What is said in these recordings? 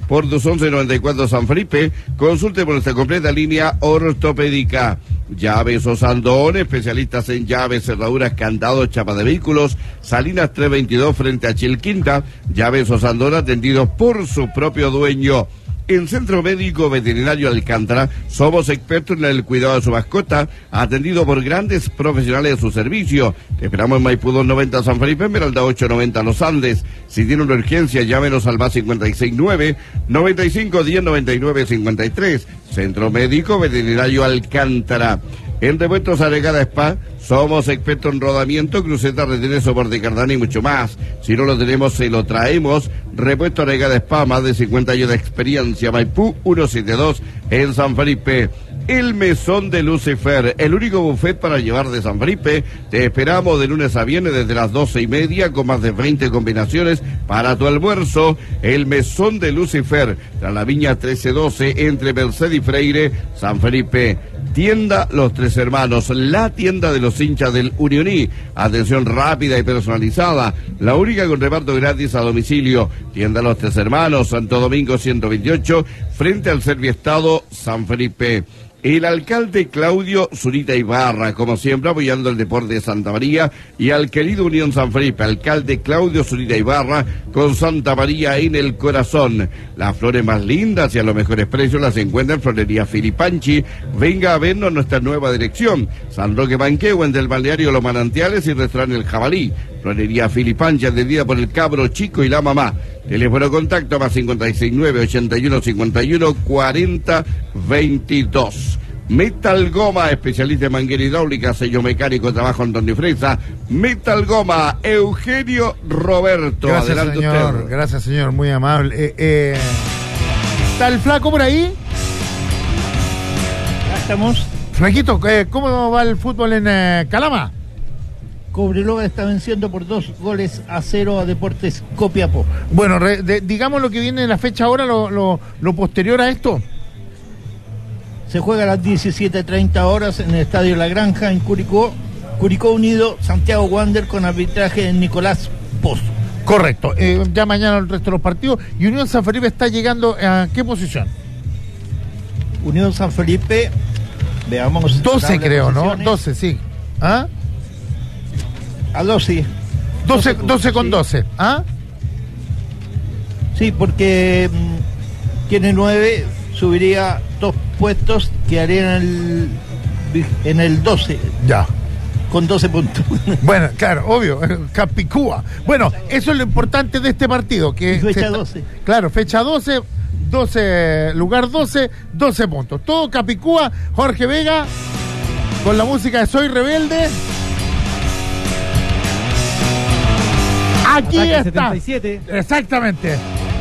por 211-94 San Felipe. Consulte por nuestra completa línea ortopédica. Llaves Osandón, especialistas en llaves, cerraduras, candados, chapa de vehículos. Salinas 322 frente a Chilquinta. Llaves Osandón atendidos por su propio dueño. En Centro Médico Veterinario Alcántara somos expertos en el cuidado de su mascota, atendido por grandes profesionales de su servicio. Te esperamos en Maipú 290 San Felipe, Esmeralda 890 Los Andes. Si tiene una urgencia, llámenos al más 569-9510-9953. Centro Médico Veterinario Alcántara. En Repuestos Aregada Spa somos expertos en rodamiento, crucetas, retenes, soporte cardán y mucho más. Si no lo tenemos, se lo traemos. Repuesto Aregada Spa, más de 50 años de experiencia. Maipú 172 en San Felipe. El Mesón de Lucifer, el único buffet para llevar de San Felipe. Te esperamos de lunes a viernes desde las 12:30 con más de 20 combinaciones para tu almuerzo. El Mesón de Lucifer, tras la Viña 1312 entre Merced y Freire, San Felipe. Tienda Los Tres Hermanos, la tienda de los hinchas del Unioní. Atención rápida y personalizada, la única con reparto gratis a domicilio. Tienda Los Tres Hermanos, Santo Domingo 128, frente al Serviestado San Felipe. El alcalde Claudio Zurita Ibarra, como siempre, apoyando el deporte de Santa María y al querido Unión San Felipe. Alcalde Claudio Zurita Ibarra, con Santa María en el corazón. Las flores más lindas y a los mejores precios las encuentra en Florería Filipanchi. Venga a vernos nuestra nueva dirección. San Roque Banquehue, del balneario Los Manantiales y restaurante El Jabalí. Florería Filipanchi, atendida por el cabro chico y la mamá. Teléfono contacto más 569-8151-4022. Metal Goma, especialista en manguera hidráulica, sello mecánico, trabajo en Don Fresa. Metal Goma, Eugenio Roberto. Gracias, adelante señor. usted. Gracias, señor, muy amable. ¿Está el flaco por ahí? Ya estamos. Flaquito, ¿cómo va el fútbol en Calama? Cobreloa está venciendo por 2-0 a Deportes Copiapó. Bueno, digamos lo que viene en la fecha ahora, lo posterior a esto. Se juega a las 17:30 horas en el Estadio La Granja, en Curicó. Curicó Unido, Santiago Wander, con arbitraje de Nicolás Pozo. Correcto. Ya mañana el resto de los partidos. Y Unión San Felipe está llegando ¿a qué posición? Unión San Felipe, veamos. 12 creo, ¿no? 12, sí. ¿Ah? A 12. 12 con 12. ¿Ah? Sí, porque tiene 9, subiría 2 puestos, quedaría en el 12. Ya. Con 12 puntos. Bueno, claro, obvio, Capicúa. Bueno, eso es lo importante de este partido. Que fecha 12. Claro, fecha 12, lugar 12, 12 puntos. Todo Capicúa, Jorge Vega, con la música de Soy Rebelde. Aquí Ataque está. 77. Exactamente.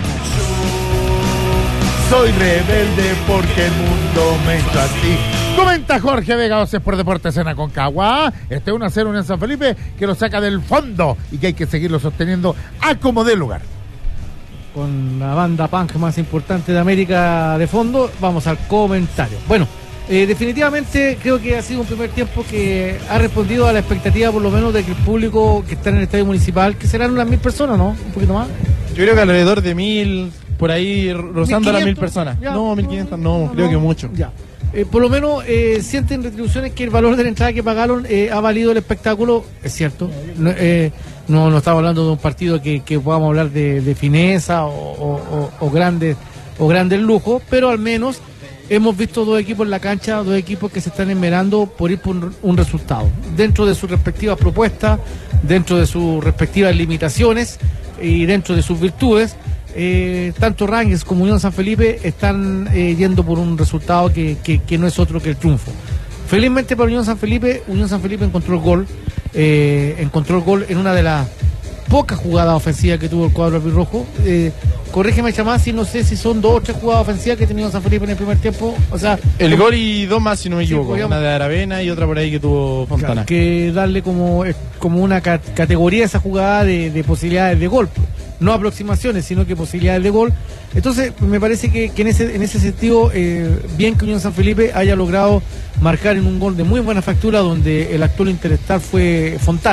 Soy rebelde porque el mundo me hizo así. Comenta Jorge Vega, Voces por Deportes en Aconcagua. 1-0 en San Felipe, que lo saca del fondo y que hay que seguirlo sosteniendo a como dé lugar. Con la banda punk más importante de América de fondo, vamos al comentario. Bueno, definitivamente creo que ha sido un primer tiempo que ha respondido a la expectativa, por lo menos, de que el público que está en el estadio municipal, que serán unas 1000 personas, ¿no? Un poquito más. Yo creo que alrededor de 1000, por ahí rozando a las 1000 personas. Ya, no, 1500, no, creo que mucho. Ya. Por lo menos sienten retribuciones que el valor de la entrada que pagaron ha valido el espectáculo, es cierto. No estamos hablando de un partido que podamos hablar de fineza o grandes lujos, pero al menos hemos visto dos equipos en la cancha, dos equipos que se están esmerando por ir por un resultado, dentro de sus respectivas propuestas, dentro de sus respectivas limitaciones y dentro de sus virtudes. Tanto Rangers como Unión San Felipe están yendo por un resultado que no es otro que el triunfo. Felizmente para Unión San Felipe encontró el gol en una de las pocas jugadas ofensivas que tuvo el cuadro albirrojo. Corrígeme, Chamás, no sé si son 2 o 3 jugadas ofensivas que ha tenido San Felipe en el primer tiempo. O sea, el gol y 2 más, si no me equivoco. Pues, una de Aravena y otra por ahí que tuvo Fontana. Claro, que darle como una categoría a esa jugada de posibilidades de gol. No aproximaciones, sino que posibilidades de gol. Entonces, me parece que en ese sentido, bien que Unión San Felipe haya logrado marcar en un gol de muy buena factura, donde el actual interestar fue Fontana,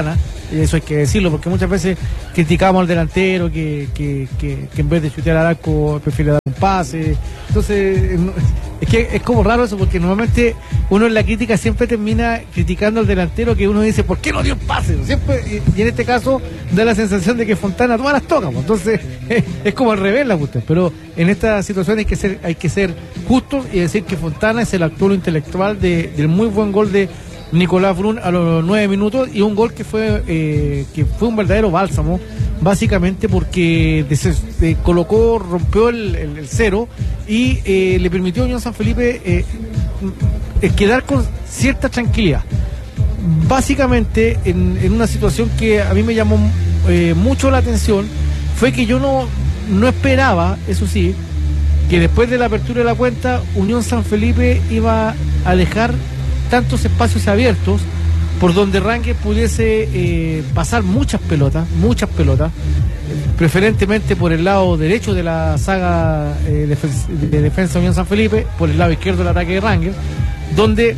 eso hay que decirlo, porque muchas veces criticamos al delantero que en vez de chutear al arco prefiere dar un pase. Entonces, es que es como raro eso, porque normalmente uno en la crítica siempre termina criticando al delantero, que uno dice, ¿por qué no dio un pase? Siempre, y en este caso da la sensación de que Fontana todas las toca, pues. Entonces es como al revés la cuestión. Pero en esta situación hay que ser justos y decir que Fontana es el actor intelectual del muy buen gol de Nicolás Brun a los 9 minutos, y un gol que fue un verdadero bálsamo, básicamente porque rompió el cero y le permitió a Unión San Felipe quedar con cierta tranquilidad. Básicamente en una situación que a mí me llamó mucho la atención, fue que yo no esperaba, eso sí, que después de la apertura de la cuenta, Unión San Felipe iba a dejar tantos espacios abiertos por donde Rangers pudiese pasar muchas pelotas, preferentemente por el lado derecho de la saga de defensa de Unión San Felipe, por el lado izquierdo del ataque de Rangers, donde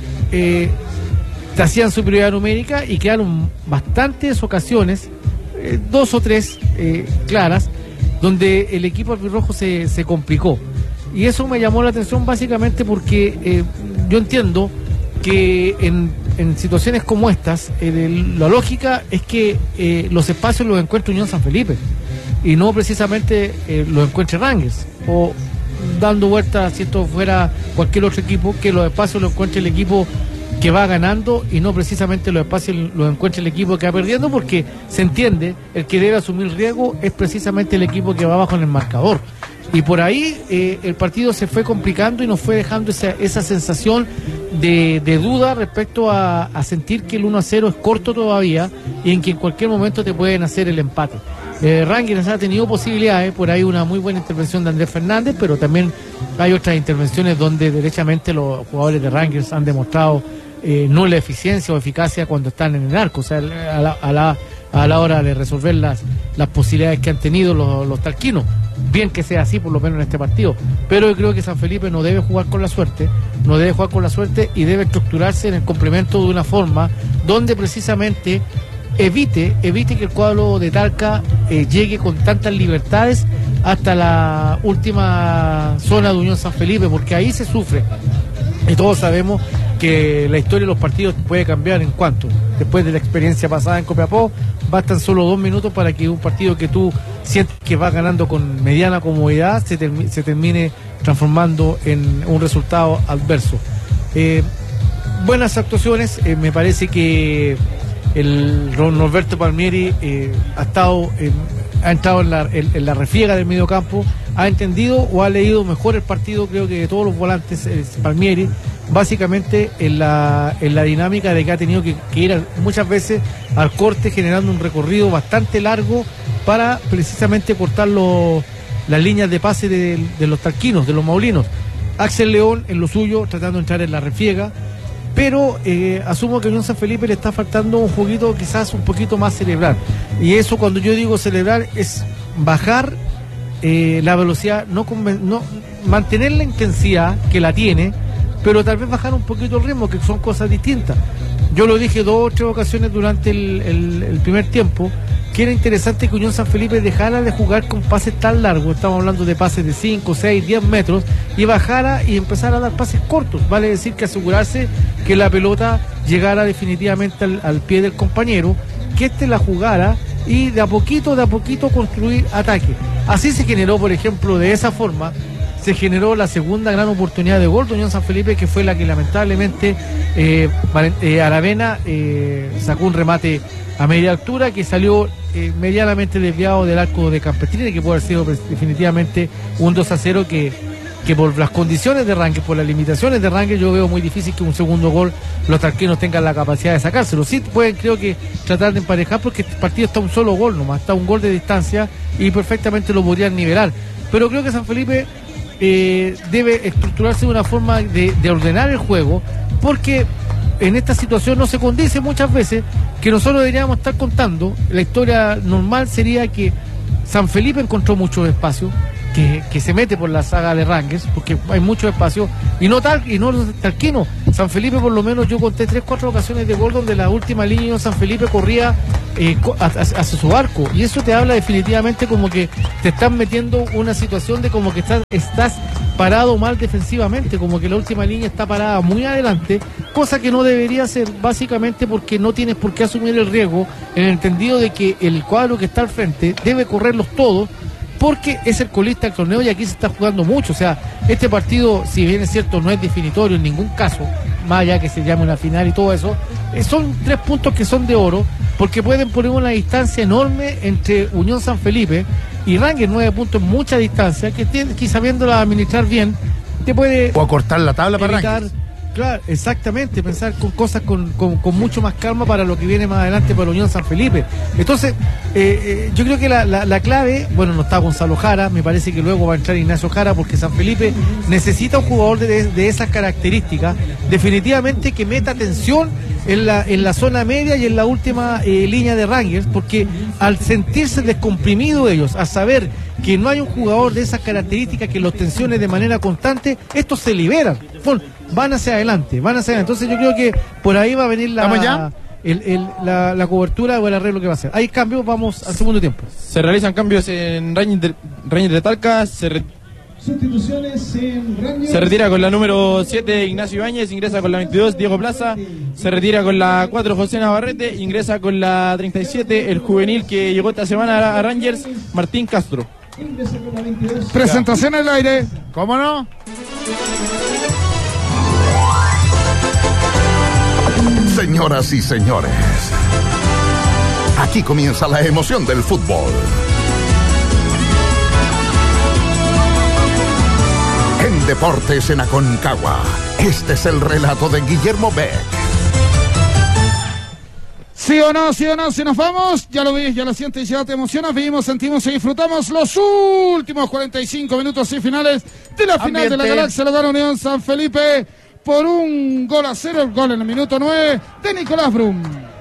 hacían superioridad numérica y quedaron bastantes ocasiones, 2 o 3 claras, donde el equipo albirrojo se complicó. Y eso me llamó la atención básicamente porque yo entiendo que en situaciones como estas, la lógica es que los espacios los encuentre Unión San Felipe y no precisamente los encuentre Rangers, o dando vueltas, si esto fuera cualquier otro equipo, que los espacios los encuentre el equipo que va ganando y no precisamente los espacios los encuentre el equipo que va perdiendo, porque se entiende, el que debe asumir riesgo es precisamente el equipo que va abajo en el marcador. Y por ahí el partido se fue complicando y nos fue dejando esa sensación de duda respecto a sentir que el 1-0 es corto todavía y en que en cualquier momento te pueden hacer el empate. Rangers ha tenido posibilidades, por ahí una muy buena intervención de Andrés Fernández, pero también hay otras intervenciones donde derechamente los jugadores de Rangers han demostrado no la eficiencia o eficacia cuando están en el arco, o sea, a la hora de resolver las posibilidades que han tenido los talquinos. Bien que sea así, por lo menos en este partido, pero yo creo que San Felipe no debe jugar con la suerte y debe estructurarse en el complemento de una forma donde precisamente evite que el cuadro de Talca llegue con tantas libertades hasta la última zona de Unión San Felipe, porque ahí se sufre. Y todos sabemos que la historia de los partidos puede cambiar en cuanto, después de la experiencia pasada en Copiapó, bastan solo 2 minutos para que un partido que tú sientes que vas ganando con mediana comodidad se termine transformando en un resultado adverso. Buenas actuaciones, me parece que el Norberto Palmieri ha entrado en la refriega del mediocampo, ha entendido o ha leído mejor el partido, creo que de todos los volantes, Palmieri, básicamente en la dinámica de que ha tenido que ir muchas veces al corte, generando un recorrido bastante largo para precisamente cortar las líneas de pase de los talquinos, de los maulinos. Axel León en lo suyo, tratando de entrar en la refriega, pero asumo que a Unión San Felipe le está faltando un juguito quizás un poquito más cerebral, y eso, cuando yo digo celebrar, es bajar la velocidad, no mantener la intensidad que la tiene, pero tal vez bajar un poquito el ritmo, que son cosas distintas. Yo lo dije 2 o 3 ocasiones durante el primer tiempo, que era interesante que Unión San Felipe dejara de jugar con pases tan largos, estamos hablando de pases de 5, 6, 10 metros, y bajara y empezara a dar pases cortos, vale decir que asegurarse que la pelota llegara definitivamente al pie del compañero, que la jugara y de a poquito construir ataque. Así se generó, por ejemplo, de esa forma, se generó la segunda gran oportunidad de gol de Unión San Felipe, que fue la que lamentablemente Aravena sacó un remate a media altura que salió medianamente desviado del arco de Campestrini, que puede haber sido definitivamente un 2-0 que por las condiciones de Rangers, por las limitaciones de Rangers, yo veo muy difícil que un segundo gol los talquinos tengan la capacidad de sacárselo. Sí pueden, creo que, tratar de emparejar, porque este partido está un solo gol nomás, está un gol de distancia y perfectamente lo podrían nivelar. Pero creo que San Felipe debe estructurarse de una forma de ordenar el juego, porque en esta situación no se condice muchas veces que nosotros deberíamos estar contando. La historia normal sería que San Felipe encontró muchos espacios, que se mete por la saga de Rangers, porque hay mucho espacio, y no Talquino. San Felipe, por lo menos, yo conté 3-4 ocasiones de gol donde la última línea de San Felipe corría hacia su arco, y eso te habla definitivamente como que te están metiendo una situación de como que estás parado mal defensivamente, como que la última línea está parada muy adelante, cosa que no debería ser, básicamente porque no tienes por qué asumir el riesgo, en el entendido de que el cuadro que está al frente debe correrlos todos, porque es el colista del torneo y aquí se está jugando mucho. O sea, este partido, si bien es cierto, no es definitorio en ningún caso, más allá que se llame una final y todo eso, son 3 puntos que son de oro, porque pueden poner una distancia enorme entre Unión San Felipe y Rangers. 9 puntos es mucha distancia, que sabiéndola administrar bien, te puede... O acortar la tabla para evitar, Rangers. Claro, exactamente, pensar con cosas con mucho más calma para lo que viene más adelante para Unión San Felipe. Entonces, yo creo que la clave, bueno, no está Gonzalo Jara, me parece que luego va a entrar Ignacio Jara, porque San Felipe necesita un jugador de esas características, definitivamente que meta tensión en la zona media y en la última línea de Rangers, porque al sentirse descomprimido ellos, a saber que no hay un jugador de esas características que los tensione de manera constante, estos se liberan, van hacia adelante. Entonces yo creo que por ahí va a venir la cobertura o el arreglo que va a hacer. Hay cambios, vamos al segundo tiempo. Se realizan cambios en Rangers de Talca. Sustituciones en Rangers. Se retira con la número 7 Ignacio Ibáñez, ingresa con la 22 Diego Plaza, se retira con la 4 José Navarrete, ingresa con la 37 el juvenil que llegó esta semana a Rangers, Martín Castro. Ingresa con la 22. Presentación al aire, ¿cómo no? Señoras y señores, aquí comienza la emoción del fútbol. En Deportes en Aconcagua, este es el relato de Guillermo Beck. Sí o no, si nos vamos, ya lo ves, ya lo sientes, ya te emocionas, vivimos, sentimos y disfrutamos los últimos 45 minutos y finales de la final de la Galaxia. Lo gana Unión San Felipe por 1-0, el gol en el minuto 9 de Nicolás Brum.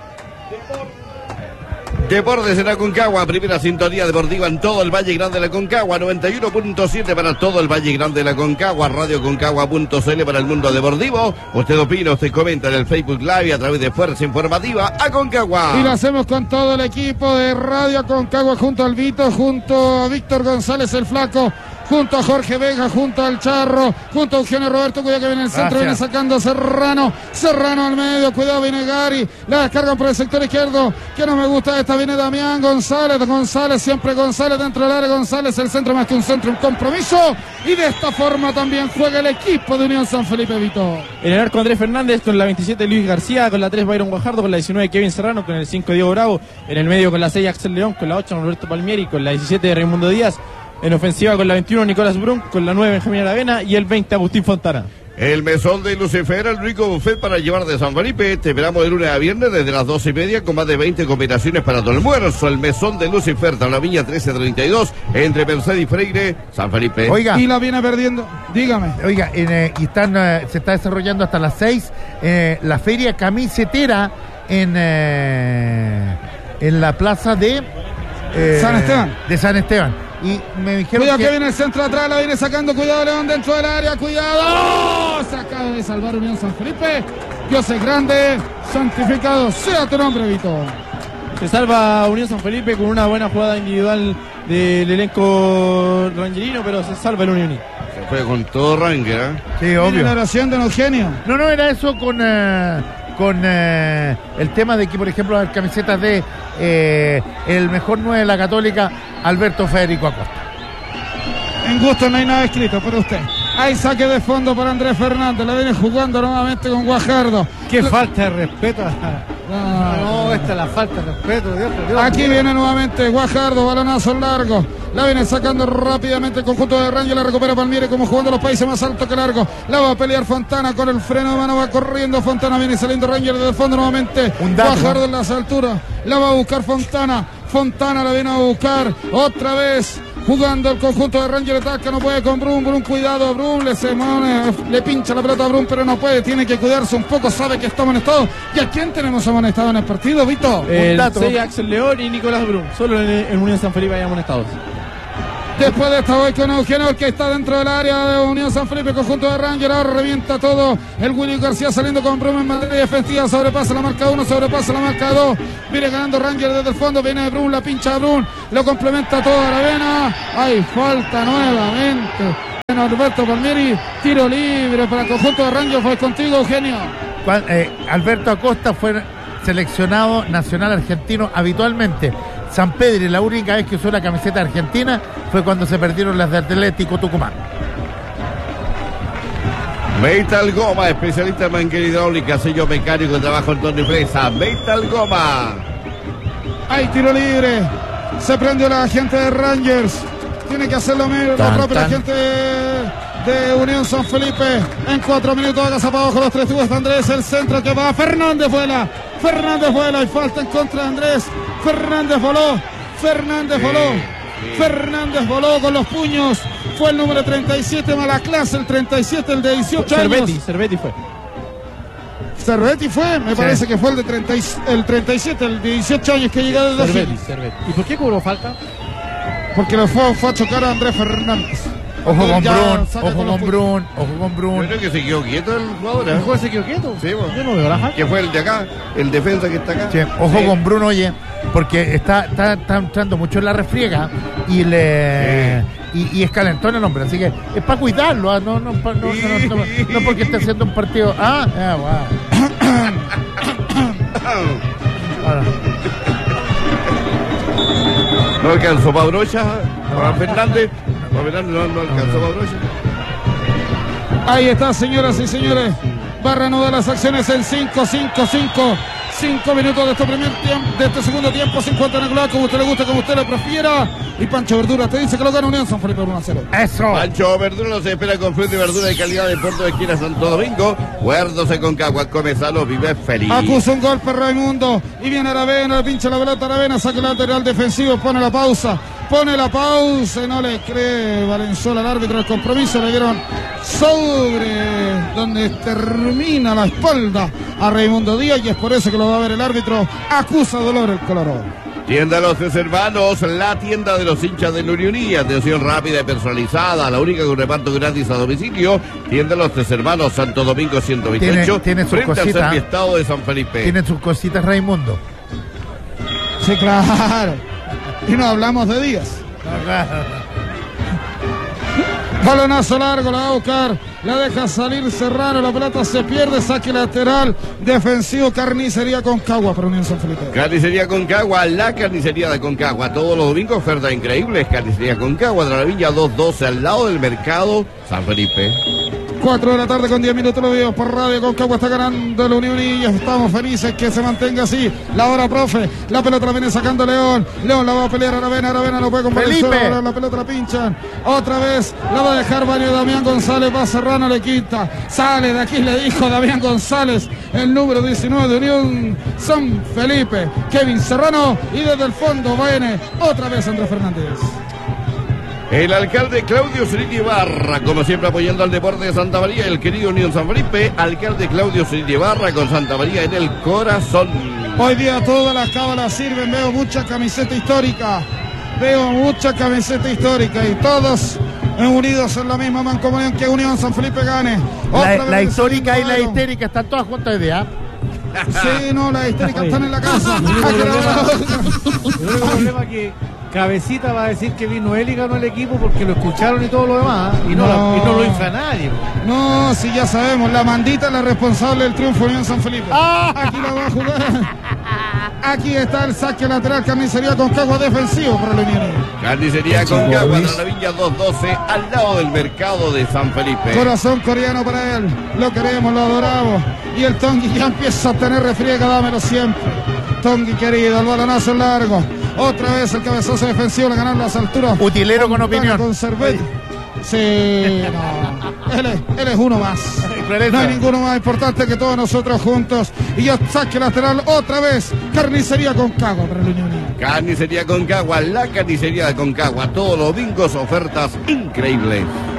Deportes en Aconcagua, primera sintonía deportiva en todo el Valle Grande de la Aconcagua, 91.7 para todo el Valle Grande de la Aconcagua, radioconcagua.cl para el mundo deportivo. Usted opina, usted comenta en el Facebook Live a través de Fuerza Informativa Aconcagua. Y lo hacemos con todo el equipo de Radio Aconcagua, junto al Vito, junto a Víctor González el Flaco, junto a Jorge Vega, junto al Charro, junto a Eugenio Roberto, cuidado que viene el centro, viene sacando Serrano al medio, cuidado viene Gary, la descargan por el sector izquierdo, que no me gusta esta, viene Damián González, siempre González dentro del área, González, el centro más que un centro, un compromiso, y de esta forma también juega el equipo de Unión San Felipe, Vito. En el arco Andrés Fernández, con la 27 Luis García, con la 3 Byron Guajardo, con la 19 Kevin Serrano, con el 5 Diego Bravo, en el medio con la 6 Axel León, con la 8 Roberto Palmieri, con la 17 Raimundo Díaz, en ofensiva con la 21 Nicolás Brun, con la 9 Benjamín Aravena y el 20 Agustín Fontana. El mesón de Lucifer, el rico buffet para llevar de San Felipe. Te esperamos de lunes a viernes desde las 12:30 con más de 20 combinaciones para tu almuerzo. El mesón de Lucifer, la Viña 1332, entre Mercedes y Freire, San Felipe. Oiga. Y la viene perdiendo, dígame. Oiga, y se está desarrollando hasta las 6 la feria camisetera en la plaza de San Esteban. De San Esteban. Y me dijeron cuidado que viene el centro atrás, la viene sacando, cuidado León dentro del área, cuidado. ¡Oh! Se acaba de salvar Unión San Felipe. Dios es grande, santificado sea tu nombre, Vito. Se salva Unión San Felipe con una buena jugada individual del elenco rangerino, pero se salva el Unión. Se fue con todo Ranger, ¿eh? Sí, obvio. La oración de Eugenio. No, era eso con el tema de que, por ejemplo, las camisetas de el mejor 9 de la Católica, Alberto Federico Acosta. En gusto no hay nada escrito para usted. Hay saque de fondo para Andrés Fernández, la viene jugando nuevamente con Guajardo. Qué falta de respeto. No, esta es la falta de respeto, Dios. Aquí viene nuevamente Guajardo, balonazo largo. La viene sacando rápidamente el conjunto de Rangers, la recupera Palmieri como jugando los países más alto que largo. La va a pelear Fontana con el freno de mano, va corriendo Fontana, viene saliendo Rangers desde el fondo nuevamente. Guajardo en las alturas, la va a buscar Fontana la viene a buscar otra vez. Jugando el conjunto de Rangers de Talca, no puede con Brum, cuidado, Brum, le pincha la pelota a Brum, pero no puede, tiene que cuidarse un poco, sabe que está amonestado. ¿Y a quién tenemos amonestado en el partido, Vito? El 6 Axel León y Nicolás Brum, solo en Unión San Felipe hay amonestados. Después de esta voy con Eugenio, que está dentro del área de Unión San Felipe, conjunto de Ranger. Ahora revienta todo el Willy García saliendo con Bruno en materia defensiva. Sobrepasa la marca 1, sobrepasa la marca 2. Viene ganando Ranger desde el fondo. Viene Brun, la pincha Brun. Lo complementa todo Aravena. Hay falta nuevamente. Alberto Palmieri, tiro libre para el conjunto de Ranger. Fue contigo, Eugenio. Alberto Acosta fue seleccionado nacional argentino habitualmente. San Pedro, la única vez que usó la camiseta argentina fue cuando se perdieron las de Atlético Tucumán. Metal Goma, especialista en manguera hidráulica, sello mecánico, trabajo en torno y presa. Metal Goma. Hay tiro libre. Se prendió la gente de Rangers. Tiene que hacer lo mismo la propia gente de Unión San Felipe. En 4 minutos, haga para abajo los 3 tubos de Andrés. El centro que va. Fernández vuela. Y falta en contra de Andrés. Fernández voló. Fernández voló con los puños. Fue el número 37, mala clase. El 37, el de 18 años. Cervetti fue. Me parece que fue el de 37, el de 18 años que llegó desde Cervetti. ¿Y por qué cobró falta? Porque lo fue a chocar a Andrés Fernández. Ojo con Brun. Yo creo que se quedó quieto el jugador. ¿El jugador se quedó quieto? Sí, bueno. Yo no veo la falta. Que fue el de acá, el defensa que está acá. Sí, ojo con Bruno, oye, porque está entrando mucho en la refriega y y es calentón el hombre, así que es para cuidarlo, no porque esté haciendo un partido. No alcanzó Pabrocha, Fernández. No alcanzó Pabrocha. Ahí está, señoras y señores. Va a reanudar las acciones en 5 minutos de este primer tiempo, de este segundo tiempo. 50 en el globo, como usted le gusta, como usted le prefiera. Y Pancho Verdura te dice que lo gana Unión San Felipe 1-0. Eso. Pancho Verdura nos espera con fruta y verdura de calidad de Puerto de Esquina Santo Domingo. Guárdose con Cagua, Comezalo, vive feliz. Acusa un golpe Raimundo. Y viene Aravena, le pincha la pelota Aravena, saca el lateral defensivo, pone la pausa y no le cree Valenzuela al árbitro. El compromiso le dieron sobre donde termina la espalda a Raimundo Díaz, y es por eso que lo va a ver el árbitro. Acusa dolor el Colorado. Tienda Los Tres Hermanos, la tienda de los hinchas de la Unionía. Atención rápida y personalizada, la única con reparto gratis a domicilio. Tienda Los Tres Hermanos, Santo Domingo 128, tiene sus frente al cositas, Estado de San Felipe. Tienen sus cositas, Raimundo. Sí, claro. Y no hablamos de Díaz. Balonazo largo, la va a buscar, la deja salir Serrano, la pelota se pierde, saque lateral defensivo. Carnicería Concagua para Unión San Felipe. Carnicería Concagua, la carnicería de Concagua. Todos los domingos ofertas increíbles. Carnicería Concagua de la Villa 212 al lado del mercado San Felipe. 4 de la tarde con 10 minutos, lo veo por radio. Concagua está ganando la Unión y estamos felices que se mantenga así. La hora, profe, la pelota la viene sacando León la va a pelear Aravena no puede con Valenzuela, la pelota la pinchan otra vez, la va a dejar varios Damián González, va Serrano, le quita, sale de aquí, le dijo Damián González, el número 19 de Unión San Felipe, Kevin Serrano, y desde el fondo viene otra vez Andrés Fernández. El alcalde Claudio Cirilli Barra, como siempre apoyando al deporte de Santa María, el querido Unión San Felipe. Alcalde Claudio Cirilli Barra con Santa María en el corazón. Hoy día todas las cábalas sirven, veo mucha camiseta histórica y todos unidos en la misma mancomunión, que Unión San Felipe gane. La histórica y la histérica están todas juntas hoy día. Sí, no, las histéricas están en la casa. El único problema es que Cabecita va a decir que vino él y ganó el equipo porque lo escucharon y todo lo demás, y no lo infla nadie. No, si ya sabemos, la Mandita es la responsable del triunfo de Unión San Felipe. Aquí la va a jugar. Aquí está el saque lateral, Carnicería Concagua defensivo para la Unión. Carnicería Concagua de la Villa 212 al lado del mercado de San Felipe. Corazón coreano para él, lo queremos, lo adoramos. Y el Tongi ya empieza a tener refriega, dámelo siempre. Tongi querido, el balonazo largo. Otra vez el cabezazo defensivo, le ganaron las alturas. Utilero con opinión. Con Cervetti. Sí, no. Él es uno más. No hay ninguno más importante que todos nosotros juntos. Y ya saque lateral otra vez. Carnicería Concagua para la Unión. Carnicería Concagua, la carnicería de Concagua. Todos los domingos ofertas increíbles.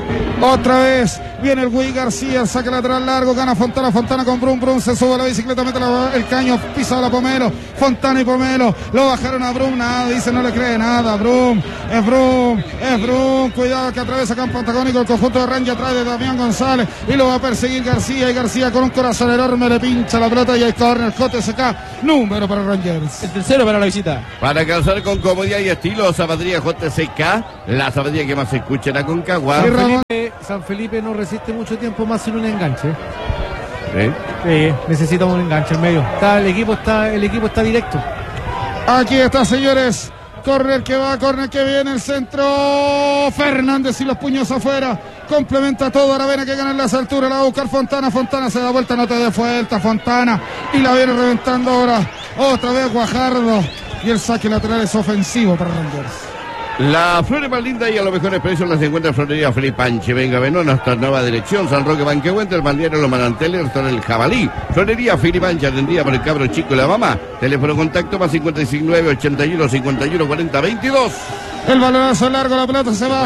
Otra vez viene el Güey García, saca lateral largo, gana Fontana, Fontana con Brum, se sube a la bicicleta, mete el caño, pisa a la Pomelo, Fontana y Pomelo, lo bajaron a Brum, nada, dice, no le cree nada, Brum, cuidado que atraviesa campo antagónico, el conjunto de Rangers atrás de Damián González, y lo va a perseguir García, y García con un corazón enorme le pincha la pelota y hay córner, JSK, número para Rangers. El tercero para la visita. Para calzar con comodidad y estilo, zapatería JSK, la zapatería que más se escucha en Aconcagua. San Felipe no resiste mucho tiempo más sin un enganche. ¿Sí? Necesita un enganche en medio. El equipo está directo. Aquí está, señores. Corner que va, corner que viene, el centro. Fernández y los puños afuera. Complementa todo. Aravena que gana en las alturas. La va a buscar Fontana. Fontana se da vuelta, no te dé vuelta, Fontana. Y la viene reventando ahora. Otra vez Guajardo. Y el saque lateral es ofensivo para Rangers. La flores más linda y a los mejores precios las encuentra en Florería Felipe Panche. Venga, Venón, hasta nueva dirección. San Roque, Banquehuente, el Balneario, los Mananteles, restaurante El Jabalí. Florería Felipe Panche, atendida por el cabro chico y la mamá. Teléfono contacto más 569 81 51 40 22. El balonazo largo, la pelota se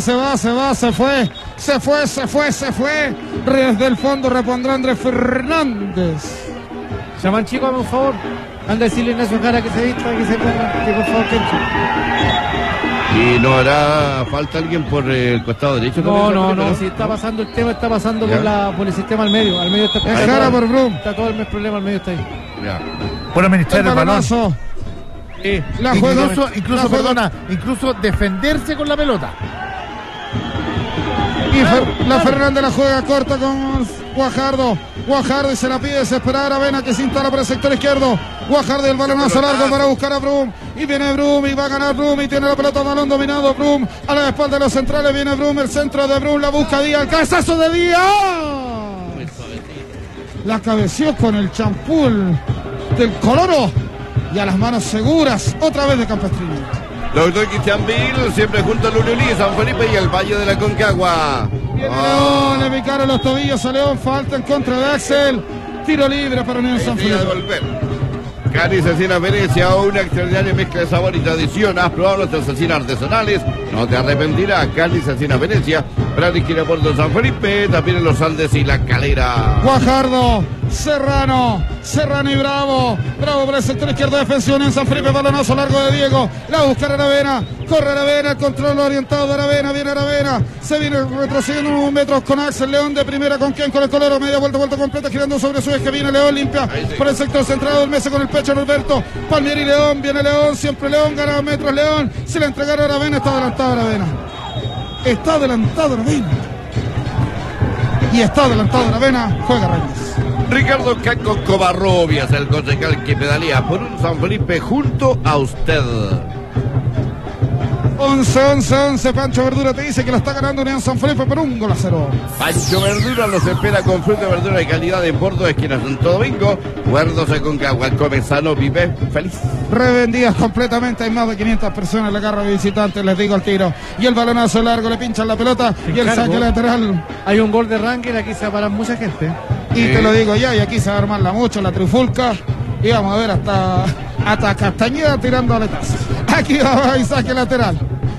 fue. Desde el fondo repondrá Andrés Fernández. Llaman chico, hazme un favor. Anda a decirle a Ignacio Jara que se vista, que se ponga, que por favor que ¿Y no hará falta alguien por el costado derecho? No, si está pasando el tema, está pasando por el sistema al medio. Al medio está por Brum. Está todo el problema, al medio está ahí. Ya. Por administrar el balón. La juega, incluso defenderse con la pelota. Y la Fernández la juega corta con Guajardo y se la pide desesperar a Avena que se instala por el sector izquierdo. Guajardo y el balonazo largo para buscar a Brum. Y viene Brum y va a ganar Brum y tiene la pelota, balón dominado Brum. A la espalda de los centrales viene Brum, el centro de Brum, la busca Díaz, el cabezazo de Díaz. La cabeció con el champú del Coloro y a las manos seguras otra vez de Campestrini. Doctor Cristian Bill, siempre junto al Unión y San Felipe y el Valle de la Concagua. Viene León, le picaron los tobillos a León, falta en contra de Axel. Tiro libre para Unión San Felipe. Cali Cecina Venecia, una extraordinaria mezcla de sabor y tradición. Has probado nuestras cecinas artesanales, no te arrepentirás. Cali Cecina Venecia, Brady quiere Puerto San Felipe, también en los Andes y La Calera. Guajardo, Serrano y Bravo por el sector izquierdo, defensión en San Felipe, balonazo largo de Diego, la busca Aravena, corre Aravena, el control orientado de Aravena, viene Aravena, se viene retrocediendo unos metros con Axel León de primera, con quien, con el Coloro, media vuelta completa, girando sobre su eje, viene León, limpia por el sector centrado del Mese con el pecho Norberto, Palmieri y León, viene León, siempre León, gana metros León, se le entregaron a Aravena, está adelantado Aravena. Y está adelantado Aravena, juega Reyes. Ricardo Caco Covarrubias, el concejal que pedalea por un San Felipe junto a usted. 11. Pancho Verdura te dice que lo está ganando Unión San Felipe por 1-0. Pancho Verdura los espera con fruta de verdura de calidad en Bordo, esquina Santo Domingo. Huerdos de Concagua, el comensano vive feliz. Revendidas completamente, hay más de 500 personas en la garra de visitantes, les digo al tiro. Y el balonazo largo, le pinchan la pelota y el saque lateral. Hay un gol de Ranger, aquí se va a parar mucha gente. Y te lo digo ya, y aquí se va a armarla mucho la trifulca. Y vamos a ver hasta Castañeda tirando aletas. Aquí va, hay saque lateral.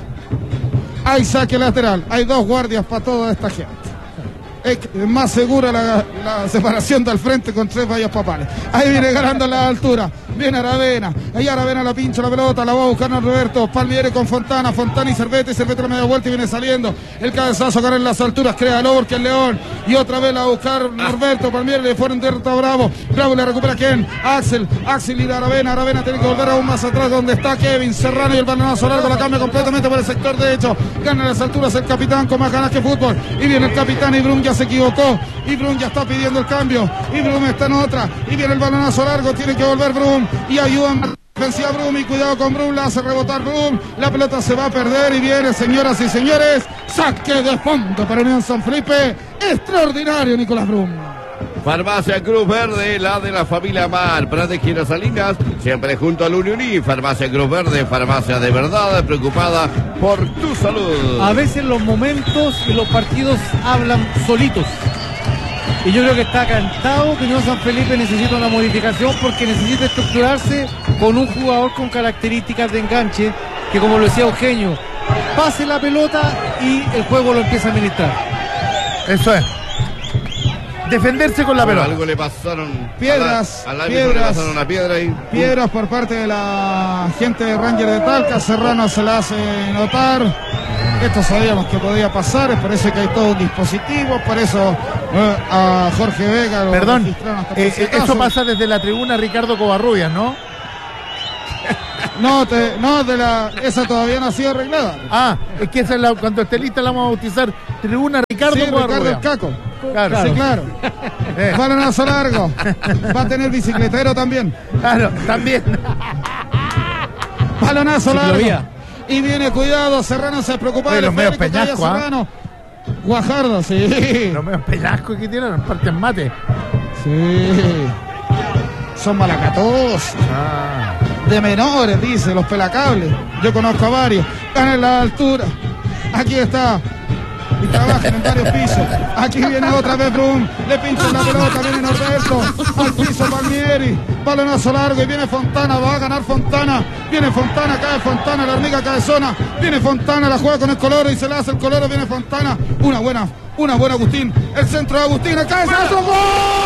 Hay dos guardias para toda esta gente. Es más segura la separación del frente con 3 vallas papales. Ahí viene ganando la altura. Viene Aravena. Ahí Aravena la pincha la pelota. La va a buscar Norberto. Palmieri con Fontana y Cervete. Cervete la media vuelta y viene saliendo. El cabezazo gana en las alturas. Crea el over que el León. Y otra vez la va a buscar Norberto. Palmieri le fueron derrota a Bravo. Bravo le recupera quién. Axel y de Aravena. Aravena tiene que volver aún más atrás donde está Kevin Serrano. Y el balonazo largo la cambia completamente por el sector derecho. Gana en las alturas el capitán con más ganas que fútbol. Y viene el capitán y Brum ya se equivocó y Brum ya está pidiendo el cambio y Brum está en otra y viene el balonazo largo, tiene que volver Brum y ayudan defensiva Brum y cuidado con Brum, la hace rebotar Brum, la pelota se va a perder y viene, señoras y señores, saque de fondo para Unión San Felipe, extraordinario Nicolás Brum. Farmacia Cruz Verde, la de la familia Mar, Prades Quiero Salinas, siempre junto al Uniuní. Farmacia Cruz Verde, farmacia de verdad, preocupada por tu salud. A veces los momentos y los partidos hablan solitos. Y yo creo que está cantado que Unión San Felipe necesita una modificación porque necesita estructurarse con un jugador con características de enganche, que como lo decía Eugenio, pase la pelota y el juego lo empieza a administrar. Eso es. Defenderse con la Bueno, pelota. algo le pasaron. Piedras, Al árbitro le pasaron una piedra ahí. Piedras por parte de la gente de Ranger de Talca. Serrano se la hace notar. Esto sabíamos que podía pasar, es por eso que hay todo un dispositivo, por eso a Jorge Vega lo Perdón, registraron hasta por si acaso. eso pasa desde la tribuna Ricardo Covarrubias, ¿no? Esa todavía no ha sido arreglada. Ah, es que esa es cuando esté lista la vamos a bautizar tribuna Ricardo Sí, Ricardo el Covarrubias. Caco. Claro. Sí, claro. Balonazo largo. Va a tener bicicletero también. Claro, también. Balonazo largo. Ciclovía. Y viene, cuidado, Serrano se preocupa. Oye, del los medios esférico, todavía peñasco, Serrano. Guajardo, sí. Los medios peñascos que tienen, parten mate. Sí. Son malacatosos. De menores, dice, los pelacables. Yo conozco a varios. Están en la altura. Aquí está. Y trabajan en varios pisos. Aquí viene otra vez Brum. Le pinchan la pelota. Viene Norberto. Al piso Palmieri. Balonazo largo y viene Fontana. Va a ganar Fontana. Viene Fontana. Cae Fontana. La hormiga cabezona. Viene Fontana. La juega con el Coloro y se la hace el Coloro. Viene Fontana. Una buena Agustín. El centro de Agustín. El cabezazo. ¡Gol!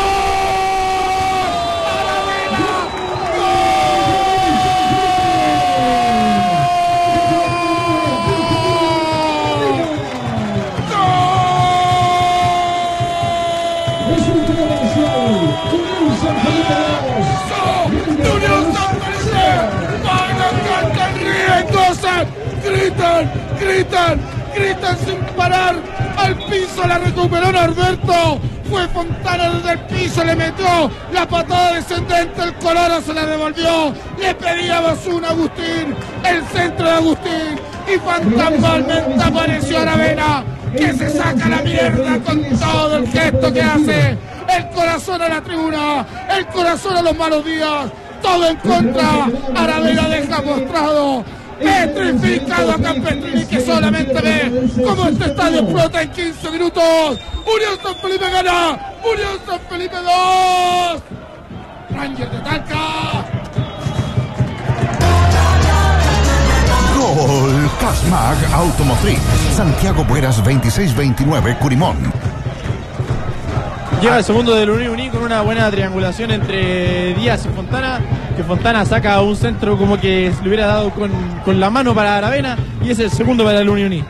Gritan sin parar. Al piso la recuperó Norberto. Fue Fontana desde el piso, le metió la patada descendente. El Coloro se la devolvió. Le pedíamos un Agustín. El centro de Agustín. Y fantasmalmente apareció Aravena, que se saca la mierda con todo el gesto que hace. El corazón a la tribuna. El corazón a los malos días. Todo en contra. Aravena deja postrado, petrificado a Campestrini, que solamente ve cómo este estadio explota en 15 minutos. Unión San Felipe gana. Unión San Felipe 2. Ranger de Talca. Gol Casmag Automotriz. Santiago Bueras 2629 Curimón. Llega el segundo del Uní con una buena triangulación entre Díaz y Fontana, que Fontana saca un centro como que se le hubiera dado con la mano para Aravena, y es el segundo para el Uní.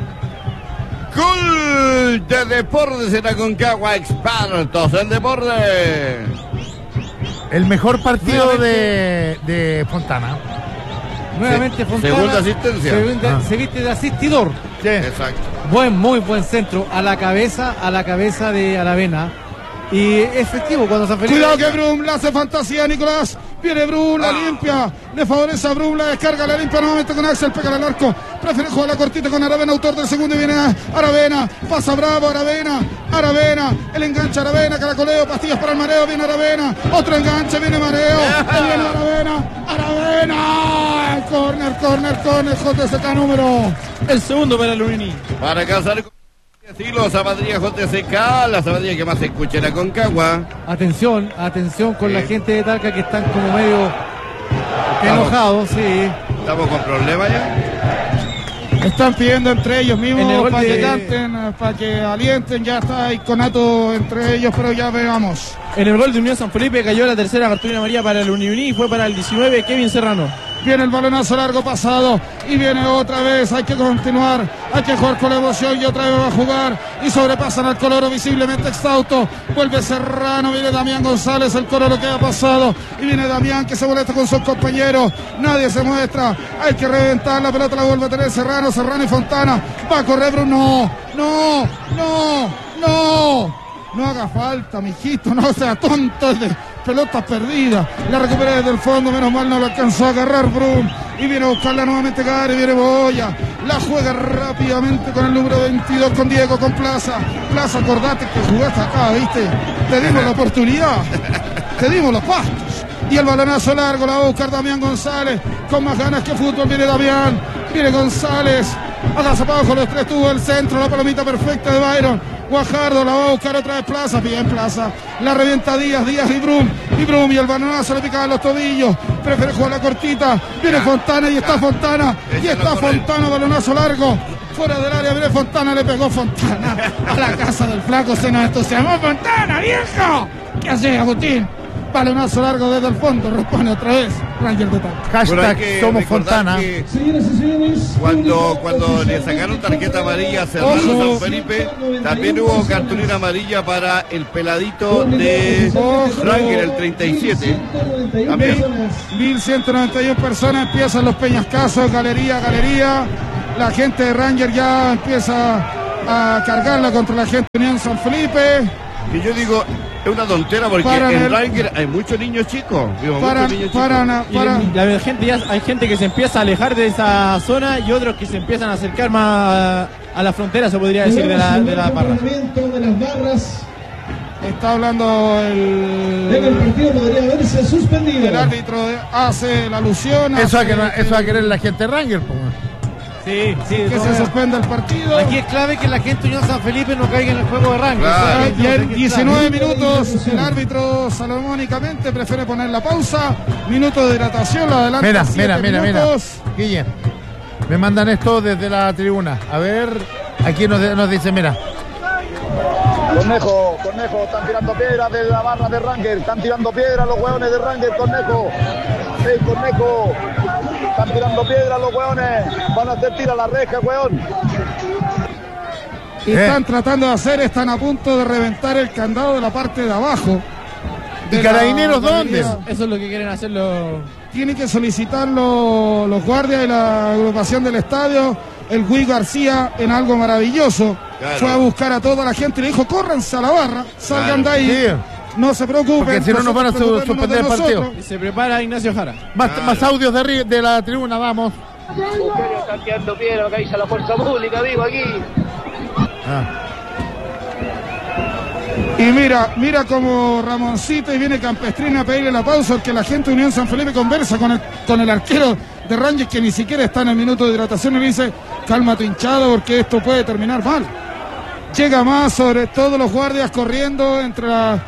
Gol de Deportes en Aconcagua, expertos en deporte. El mejor partido de Fontana. Nuevamente Fontana. Segunda asistencia. Se viste de asistidor. Sí. Exacto. Muy buen centro a la cabeza de Aravena. Y efectivo cuando San Felipe. Cuidado que Brum la hace fantasía, Nicolás. Viene Brum, la limpia. Le favorece a Brum, la descarga, la limpia nuevamente con Axel, pega al arco. Prefiere jugar la cortita con Aravena, autor del segundo, y viene Aravena. Pasa Bravo, Aravena. El enganche Aravena, caracoleo, pastillas para el mareo, viene Aravena. Otro enganche, viene mareo. Viene Aravena. Corner, JSK número. El segundo para el Uní. Para casar con estilo, zapatilla JSK, la zapatilla que más se escucha en Aconcagua. Atención con la gente de Talca, que están como medio enojados, sí. Estamos con problemas ya. Están pidiendo entre ellos En el mismos gol para de- que canten, para que alienten. Ya está ahí conato entre ellos, pero ya veamos. En el gol de Unión San Felipe cayó la tercera cartulina amarilla para el Uní y fue para el 19 Kevin Serrano. Viene el balonazo largo pasado y viene otra vez. Hay que continuar, hay que jugar con la emoción y otra vez va a jugar. Y sobrepasan al Coloro visiblemente exhausto. Vuelve Serrano, viene Damián González. El Coloro queda pasado y viene Damián, que se molesta con sus compañeros. Nadie se muestra. Hay que reventar la pelota, la vuelve a tener Serrano y Fontana. Va a correr Bruno. No haga falta, mijito, no sea tonto, de pelota perdida. La recupera desde el fondo, menos mal no lo alcanzó a agarrar Brum. Y viene a buscarla nuevamente Gare, viene Boya. La juega rápidamente con el número 22, con Diego, con Plaza. Plaza, acordate que jugaste acá, ¿viste? Te dimos la oportunidad, te dimos los pastos. Y el balonazo largo la va a buscar Damián González. Con más ganas que fútbol viene Damián. Viene González. Agazapado con los tres, tuvo el centro, la palomita perfecta de Byron. Guajardo la va a buscar otra vez Plaza, bien Plaza. La revienta Díaz y Brum. Y el balonazo le pica los tobillos. Prefiere jugar la cortita. Viene Fontana y está Fontana. Y está Fontana, balonazo largo. fuera del área, viene Fontana, le pegó Fontana a la casa del flaco, se nos entusiasmó. ¡Fontana, viejo! ¿Qué haces, Agustín? Balonazo largo desde el fondo, responde otra vez Ranger de Talca. Hashtag somos Fontana. Señoras y señores, Cuando le sacaron tarjeta amarilla a Serrano San Felipe, también hubo cartulina amarilla para el peladito de Ranger, el 37. También. 1191 personas, empiezan los peñascasos, galería. La gente de Ranger ya empieza a cargarla contra la gente de Unión San Felipe. Y yo digo, es una tontera porque en Ranger hay muchos niños chicos. Hay gente que se empieza a alejar de esa zona y otros que se empiezan a acercar más a la frontera, se podría decir, de la barra. de las barras Está hablando en el partido podría haberse suspendido. el árbitro, hace la alusión. Eso va a querer la gente Ranger, po. Sí, Que se suspenda el partido. Aquí es clave que la gente de Unión San Felipe no caiga en el juego de Ranger. Claro. Y en 19 minutos el árbitro salomónicamente prefiere poner la pausa. Minuto de hidratación, la adelanta. Mira. Guille, me mandan esto desde la tribuna. A ver, aquí nos dice, mira. Cornejo, están tirando piedras de la barra de Ranger, están tirando piedras los hueones de Ranger, Cornejo. Sí, Cornejo, están tirando piedras los hueones, van a hacer tira a la reja, hueón. Están tratando de hacer, están a punto de reventar el candado de la parte de abajo. ¿Y Carabineros dónde? Eso es lo que quieren hacer los... Tienen que solicitar los guardias y la agrupación del estadio. El Gui García en algo maravilloso. Claro. Fue a buscar a toda la gente y le dijo, córranse a la barra, salgan de ahí. Sí. No se preocupen. Porque si no nos van a nosotros suspender el preocupémonos de partido. nosotros. Y se prepara Ignacio Jara. Más audios de la tribuna, vamos. Están tirando piedras, que hizo la fuerza pública, digo, aquí. Y mira como Ramoncito y viene Campestrina a pedirle la pausa, porque la gente de Unión San Felipe conversa con el arquero de Rangers, que ni siquiera está en el minuto de hidratación, y le dice, calma tu hinchada porque esto puede terminar mal. Llega más, sobre todo los guardias corriendo entre a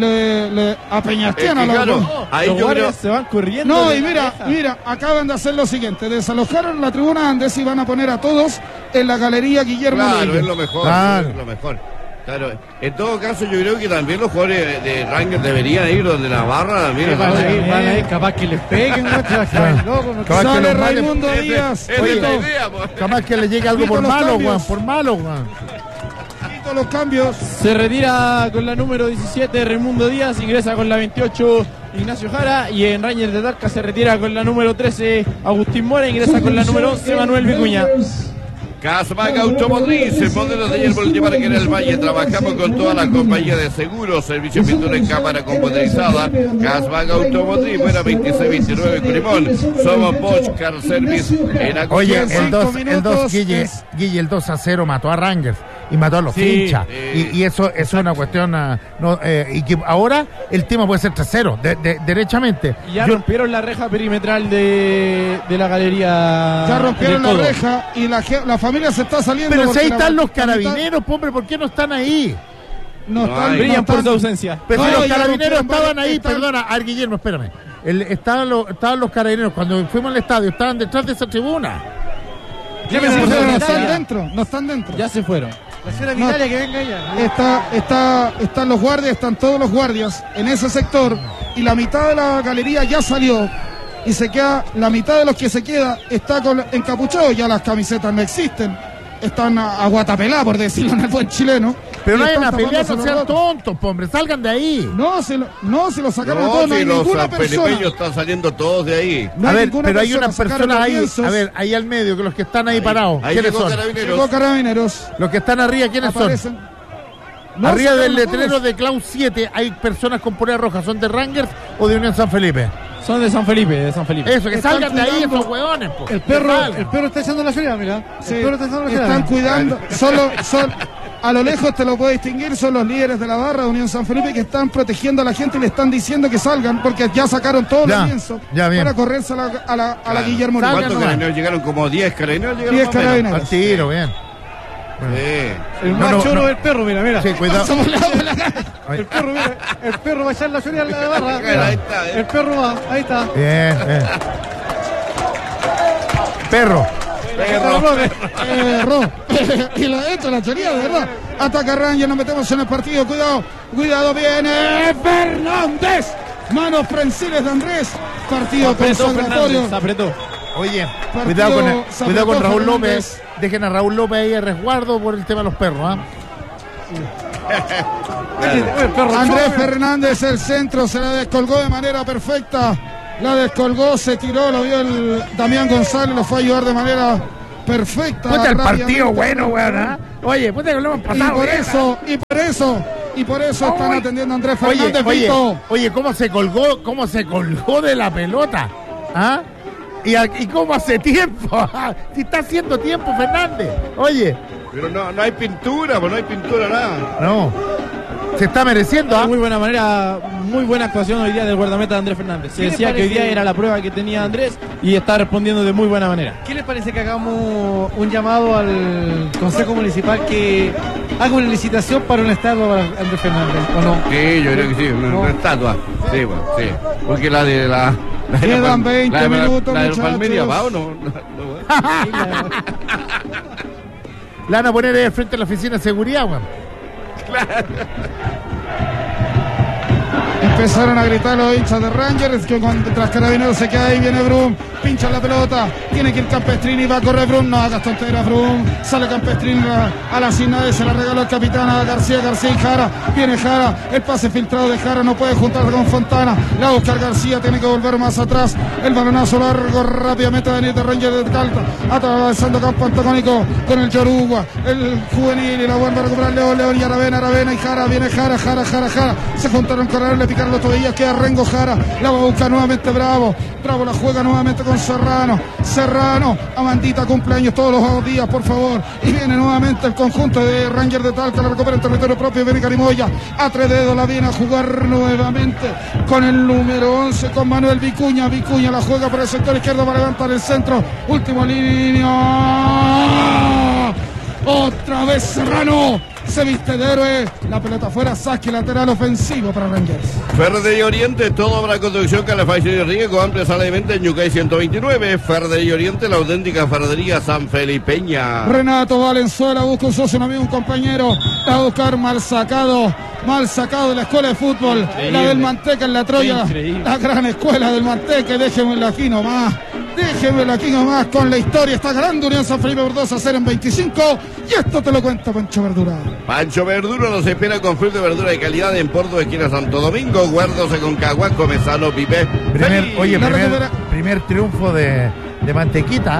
Peñasquiana. Ahí Los yo guardias creo. se van corriendo. No, de y la mira, acaban de hacer lo siguiente, desalojaron la tribuna Andes y van a poner a todos en la galería Guillermo Claro, Leite. es lo mejor. Claro. Es lo mejor. Claro. En todo caso, yo creo que también los jugadores de Ranger deberían ir donde la barra. Mira, Van a ir, capaz que les peguen, Capaz Sale que los Raimundo Ese- Díaz. esa es Oye, la idea, pues. Capaz que le llegue algo Quito por los malo, cambios. Juan. Por malo, Juan. quito los cambios. Se retira con la número 17 Raimundo Díaz, ingresa con la 28 Ignacio Jara, y en Ranger de Talca se retira con la número 13 Agustín Mora, ingresa con la número 11 Manuel Vicuña. Casmac Automotriz, el modelo de Yerbo Multimarca en el Valle. Trabajamos con todas las compañías de seguros, servicio de pintura en cámara computarizada. Casmac Automotriz, buena 2629 Curimón. Somos Bosch Car Service en Acuña. Oye, el 2, minutos Guille, el 2-0 mató a Rangers y mató a los hinchas. Y eso es una cuestión. Y que ahora el tema puede ser 3-0, derechamente. Y ya rompieron la reja perimetral de la galería. Ya rompieron del la Codo. reja y la familia se está saliendo. Pero si porque ahí la- están los la mitad- carabineros, hombre, ¿por qué no están ahí? No están, hay. Brillan no por están- su ausencia. Pero No, si los ya carabineros rompieron estaban varios- ahí, están- perdona, a ver, Guillermo, espérame. Estaban los carabineros, cuando fuimos al estadio, estaban detrás de esa tribuna. Sí, Brillan por su pero no ausencia. están dentro, no están dentro. Ya se fueron. La señora No. Vitalia que venga ya. Están los guardias, están todos los guardias en ese sector y la mitad de la galería ya salió y se queda, la mitad de los que se queda está encapuchado, ya las camisetas no existen, están a guatapelá, por decirlo en el buen chileno. Pero Y no vayan están a pelear, tapándose no los sean rostros. tontos, hombre, salgan de ahí. No, se lo sacaron a No, todos, no si hay los ninguna persona. felipeños están saliendo todos de ahí. No A hay ver, ninguna pero hay persona, unas sacaron personas los ahí, lienzos. a ver, ahí al medio, que los que están ahí parados, Ahí ¿quiénes llegó son? Carabineros. Llegó Carabineros. Los que están arriba, ¿quiénes son? Aparecen. No, Arriba del sacaron a letrero todos. de Cloud 7 hay personas con polera roja, ¿son de Rangers o de Unión San Felipe? Son de San Felipe, Eso, que Están salgan de ahí cuidando- esos hueones, po. El Que salgan. perro está echando la feria, mira. Sí, El perro está echando la feria. están cuidando, son a lo lejos te lo puedo distinguir, son los líderes de la barra de Unión San Felipe que están protegiendo a la gente y le están diciendo que salgan porque ya sacaron todos Ya, los lienzos ya, bien. para correrse a la Guillermo Salgan Leite. ¿Cuántos nomás. carabineros llegaron? Como 10 carabineros llegaron. 10 más o menos. carabineros. Al tiro, bien. Sí. El No, más no, choro no. del perro, mira. Sí, cuidado. Somos la- Ay, El perro, mira. El perro va a echar la feria a la barra. Ahí está, El perro va, ahí está. bien, bien. Perro. Perro. Y la esto la choría, de verdad. Ataca Rangers, nos metemos en el partido. Cuidado, viene Fernández. Manos prensiles de Andrés. Partido consagratorio. Se apretó. Oye, Partido cuidado con Raúl Fernández. López. Dejen a Raúl López ahí a resguardo por el tema de los perros, ¿ah? Andrés Fernández, el centro, se la descolgó de manera perfecta. La descolgó, se tiró, lo vio el Damián González, lo fue a ayudar de manera perfecta. Puta, el partido rápidamente. bueno, weón, ¿ah? Oye, puta que lo hemos pasado. Y por eso están atendiendo a Andrés Fernández. Oye, ¿cómo se colgó de la pelota? ¿Ah? ¿Y cómo hace tiempo? Si está haciendo tiempo, Fernández. Oye. Pero no hay pintura, pues no hay pintura, nada. No. Se está mereciendo, ¿ah? Muy buena manera, muy buena actuación hoy día del guardameta Andrés Fernández. Se decía que hoy día era la prueba que tenía Andrés y está respondiendo de muy buena manera. ¿Qué les parece que hagamos un llamado al Consejo Municipal que haga una licitación para una estatua para Andrés Fernández, o no? Sí, yo creo que sí, una estatua. Sí, bueno, sí. Porque la de la... Quedan 20 minutos, la de muchachos. Palmeria, ¿va o no? La van a poner ahí frente a la oficina de seguridad, weón. Empezaron a gritar los hinchas de Rangers, que tras Carabineros se queda ahí, viene Brum, pincha la pelota, tiene que ir Campestrini, va a correr Brum, no hagas tonteras Brum, sale Campestrini a la sin nadie, se la regaló el capitán a García y Jara, viene Jara, el pase filtrado de Jara, no puede juntar con Fontana, la va a buscar García, tiene que volver más atrás, el balonazo largo rápidamente a Daniel de Rangers de Calta, atravesando campo antagónico con el Yorugua, el juvenil y la vuelve a recuperar León y Aravena y Jara, viene Jara, se juntaron con él, le picaron los tobillos, queda Rengo Jara, la va a buscar nuevamente Bravo la juega nuevamente con Serrano, Amandita cumpleaños todos los días, por favor, y viene nuevamente el conjunto de Rangers de Talca, la recupera en territorio propio, viene Carimoya, a 3 dedos la viene a jugar nuevamente con el número 11, con Manuel Vicuña la juega por el sector izquierdo para levantar el centro, último línea, otra vez Serrano, se viste de héroe, la pelota fuera, saque lateral ofensivo para Rangers. Ferretería Oriente, todo para construcción, calefacción y riego, amplia sala de venta en Yucay 129. Ferretería Oriente, la auténtica ferretería San Felipeña. Renato Valenzuela busca un socio, un amigo, un compañero, va a buscar mal sacado de la escuela de fútbol, increíble. La del Manteca en la Troya, increíble. La gran escuela del Manteca, déjenmelo aquí nomás con la historia, está ganando Unión San Felipe por 2-0 en 25, y esto te lo cuenta Pancho Verdura. Pancho Verdura nos espera con fruta y verdura de calidad en Porto, esquina Santo Domingo, Guardos de Concagua, Comezano, Pipe. Primer triunfo de Mantequita.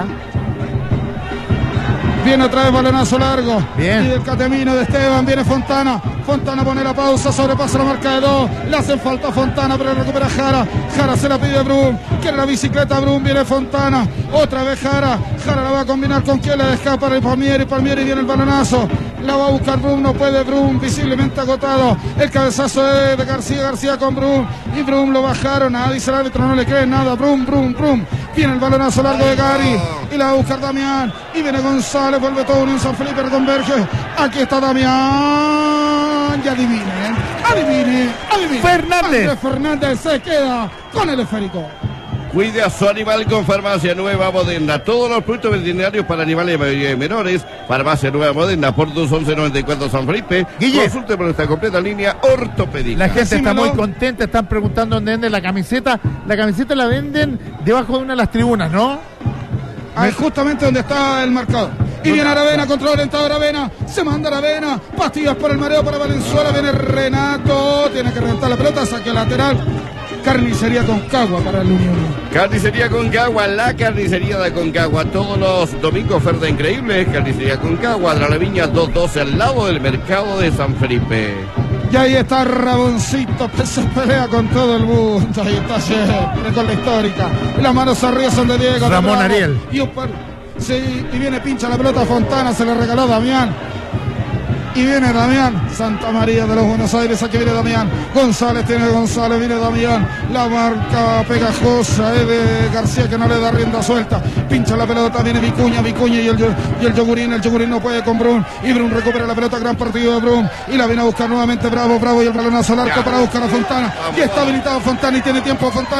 Viene otra vez balonazo largo. Bien. Y del Catemino de Esteban. Viene Fontana. Fontana pone la pausa. Sobrepasa la marca de 2. Le hacen falta a Fontana, pero recupera Jara. Jara se la pide a Brum. Quiere la bicicleta Brum. Viene Fontana. Otra vez Jara. Jara la va a combinar con quien le escapa el Palmieri. Palmieri viene el balonazo. La va a buscar Brum. No puede Brum. Visiblemente agotado. El cabezazo de García. García con Brum. Y Brum lo bajaron. Dice el árbitro. No le cree nada. Brum. Viene el balonazo largo de Gary. Y la va a buscar Damián. Y viene González. Vuelve todo Unión San Felipe, reconverge. Aquí está Damián. Y adivine. Fernández se queda con el esférico. Cuide a su animal con Farmacia Nueva Moderna. Todos los productos veterinarios para animales y menores. Farmacia Nueva Moderna, por 1194 San Felipe. Guille. Consulte por nuestra completa línea ortopédica. La gente está muy contenta, están preguntando dónde venden la camiseta. La camiseta la venden debajo de una de las tribunas, ¿no? Ahí justamente donde está el marcador. Y viene Aravena, control orientado Aravena. Se manda Aravena. Pastillas por el mareo para Valenzuela. Viene Renato. Tiene que reventar la pelota. Saque lateral. Carnicería Concagua para el Unión. Carnicería Concagua, la carnicería de Concagua. Todos los domingos oferta increíble. Carnicería Concagua, de la Viña 212 al lado del mercado de San Felipe. Y ahí está Raboncito, que se pelea con todo el mundo. Ahí está siempre con la histórica. Las manos arriba son de Diego. Ramón Ariel. Sí, y viene pincha la pelota Fontana, se le regaló Damián. Y viene Damián, Santa María de los Buenos Aires, aquí viene Damián. González, viene Damián. La marca pegajosa de García, que no le da rienda suelta. Pincha la pelota, viene Vicuña y el Yogurín. El Yogurín no puede con Brum. Y Brum recupera la pelota, gran partido de Brum. Y la viene a buscar nuevamente Bravo y el balonazo al arco para buscar a Fontana. Y está habilitado Fontana y tiene tiempo Fontana.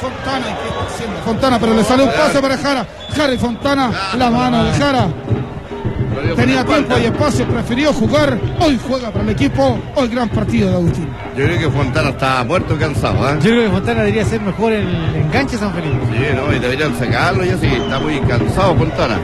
Fontana, ¿qué está haciendo Fontana? Pero le sale un pase para Jara. Jara y Fontana, la mano de Jara. Tenía tiempo y espacio, prefirió jugar. Hoy juega para el equipo. Hoy gran partido de Agustín. Yo creo que Fontana está muerto cansado, ¿eh? Yo creo que Fontana debería ser mejor el enganche San Felipe. Sí, no, y deberían sacarlo ya, sí, está muy cansado Fontana.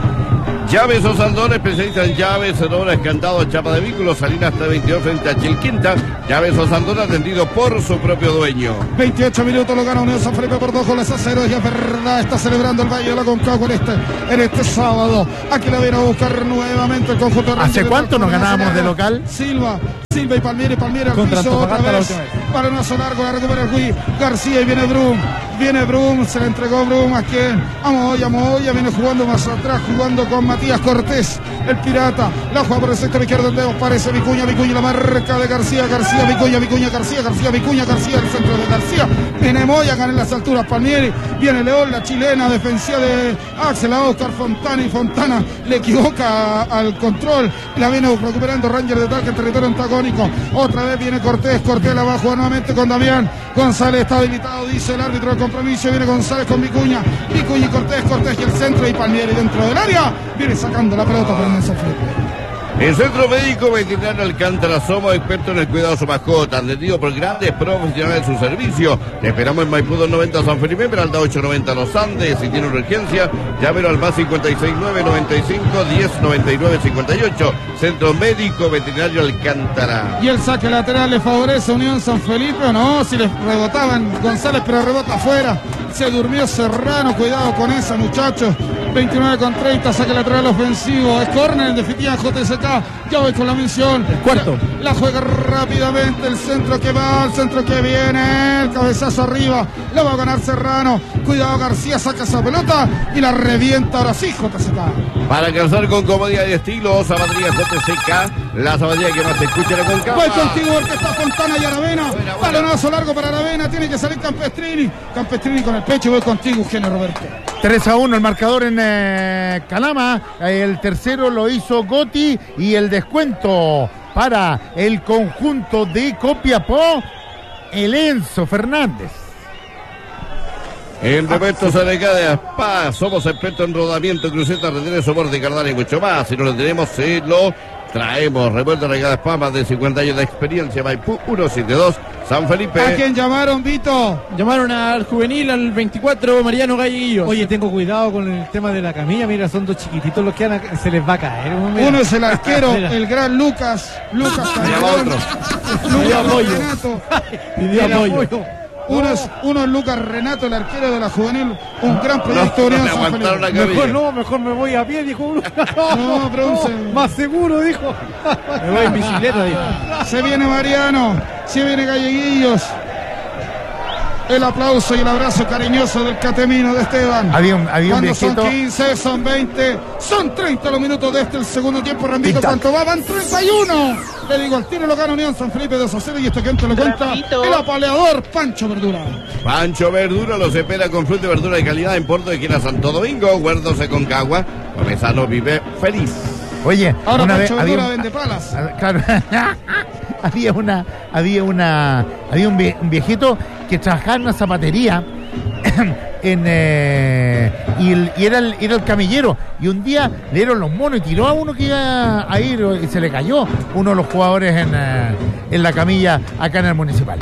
Llaves Osandón, especialista en llaves, cerraduras, candados, chapa de vehículos, Salinas 322 frente a Chilquinta. Llaves Osandón atendido por su propio dueño. 28 minutos lo gana Unión San Felipe por 2-0. Y es verdad, está celebrando el Valle de la Concagua en este sábado. Aquí la viene a buscar nuevamente el conjunto de ¿Hace cuánto nos ganábamos de local? Silva y Palmieri al piso otra vez. Balonazo largo, la recupera el Gui García y viene Brum, se le entregó Brum a quien a Moya, viene jugando más atrás, jugando con Matías Cortés, el pirata, la juega por el sector izquierdo donde aparece Vicuña, la marca de García, Vicuña, García, el centro de García, viene Moya, gana en las alturas Palmieri, viene León, la chilena, defensiva de Axel a Oscar Fontana y Fontana le equivoca al control, la viene recuperando Ranger de Talca en territorio antagónico, otra vez viene Cortés la va a jugar nuevamente con Damián González, está habilitado, dice el árbitro del compromiso, viene González con Vicuña y Cortés y el centro y Palmieri dentro del área, viene sacando la pelota para el San Felipe. El Centro Médico Veterinario Alcántara, somos expertos en el cuidado de su mascota, atendido por grandes profesionales de su servicio. Te esperamos en Maipú 290 San Felipe, Peralta 890 Los Andes. Si tiene una urgencia, llámelo al más 569 95 10 99 58. Centro Médico Veterinario Alcántara. Y el saque lateral le favorece a Unión San Felipe, ¿o no? Si les rebotaban González, pero rebota afuera. Se durmió Serrano, cuidado con esa, muchachos. 29-30, saque lateral ofensivo. Es córner, en definitiva JSK. Ya voy con la mención. El cuarto. La juega rápidamente. El centro que va, el centro que viene. El cabezazo arriba. La va a ganar Serrano. Cuidado, García saca esa pelota y la revienta ahora sí JSK. Para calzar con comodidad y estilo, zapatillas JSK. La zapatilla que más se escucha en la Concagua. Voy contigo porque está Fontana y Aravena. Balonazo largo para Aravena. Tiene que salir Campestrini. Campestrini con el pecho. Voy contigo, Eugenio Roberto. 3-1 el marcador en Calama. El tercero lo hizo Gotti y el descuento para el conjunto de Copiapó, el Enzo Fernández. En Roberto Saneca de Aspa, somos expertos en rodamiento, crucetas, retenes, soporte, cardán y mucho más. Si no lo tenemos, se lo traemos. Revuelta Regada Spa, más de 50 años de experiencia. Maipú 172, San Felipe. ¿A quién llamaron, Vito? Llamaron al juvenil, al 24, Mariano Galleguillos. Oye, tengo cuidado con el tema de la camilla. Mira, son dos chiquititos los que se les va a caer. Uno es el arquero, el gran Lucas Calderón. Lucas Renato. Uno es Lucas Renato, el arquero de la juvenil, un gran proyecto de Unión San Felipe. Mejor me voy a pie, dijo Lucas. No, más seguro, dijo. Me voy en bicicleta, dijo. Se viene Mariano, se viene Galleguillos. El aplauso y el abrazo cariñoso del catemino de Esteban. Había un viejito. Son 15, son 20, son 30 los minutos de el segundo tiempo. Rambito, ¿cuánto va? Van 31. Le digo, al tiro lo gana Unión San Felipe 2-0 y esto que te lo cuenta el apaleador Pancho Verdura. Pancho Verdura los espera con fruta y verdura de calidad en Puerto de Quina, Santo Domingo, Huertos de Concagua. Comezano vive feliz. Oye, ahora una Pancho vez Verdura vende palas. Claro. había un viejito que trabajaba en una zapatería y era el camillero, y un día le dieron los monos y tiró a uno que iba a ir y se le cayó uno de los jugadores en la camilla acá en el Municipal.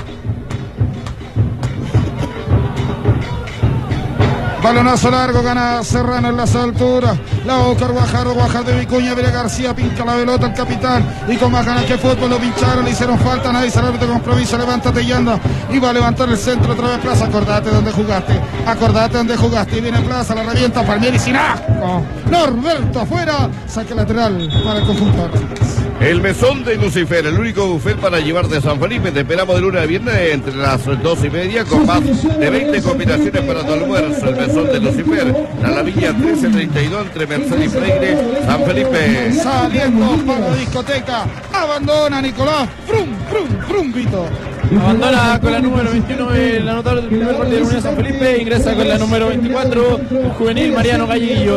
Balonazo largo, gana Serrano en las alturas. La va a buscar Guajardo de Vicuña, viene García, pincha la pelota el capitán. Y con más ganas que fútbol lo pincharon, le hicieron falta, nadie se árbitro de compromiso, levántate y anda. Y va a levantar el centro otra vez Plaza, acordate dónde jugaste. Y viene Plaza, la revienta Palmieri sin asco. Norberto afuera, saque lateral para el conjunto. El mesón de Lucifer, el único buffet para llevar de San Felipe. Te esperamos de lunes a viernes entre las 2:30 con más de 20 combinaciones para tu almuerzo. El mesón de Lucifer, la Villa 1332 entre Mercedes y Freire, San Felipe. Saliendo para la discoteca, abandona Nicolás, frum, Vito. Abandona con la número 21 el anotador del primer partido de la Unión San Felipe, ingresa con la número 24 el juvenil Mariano Galleguillos.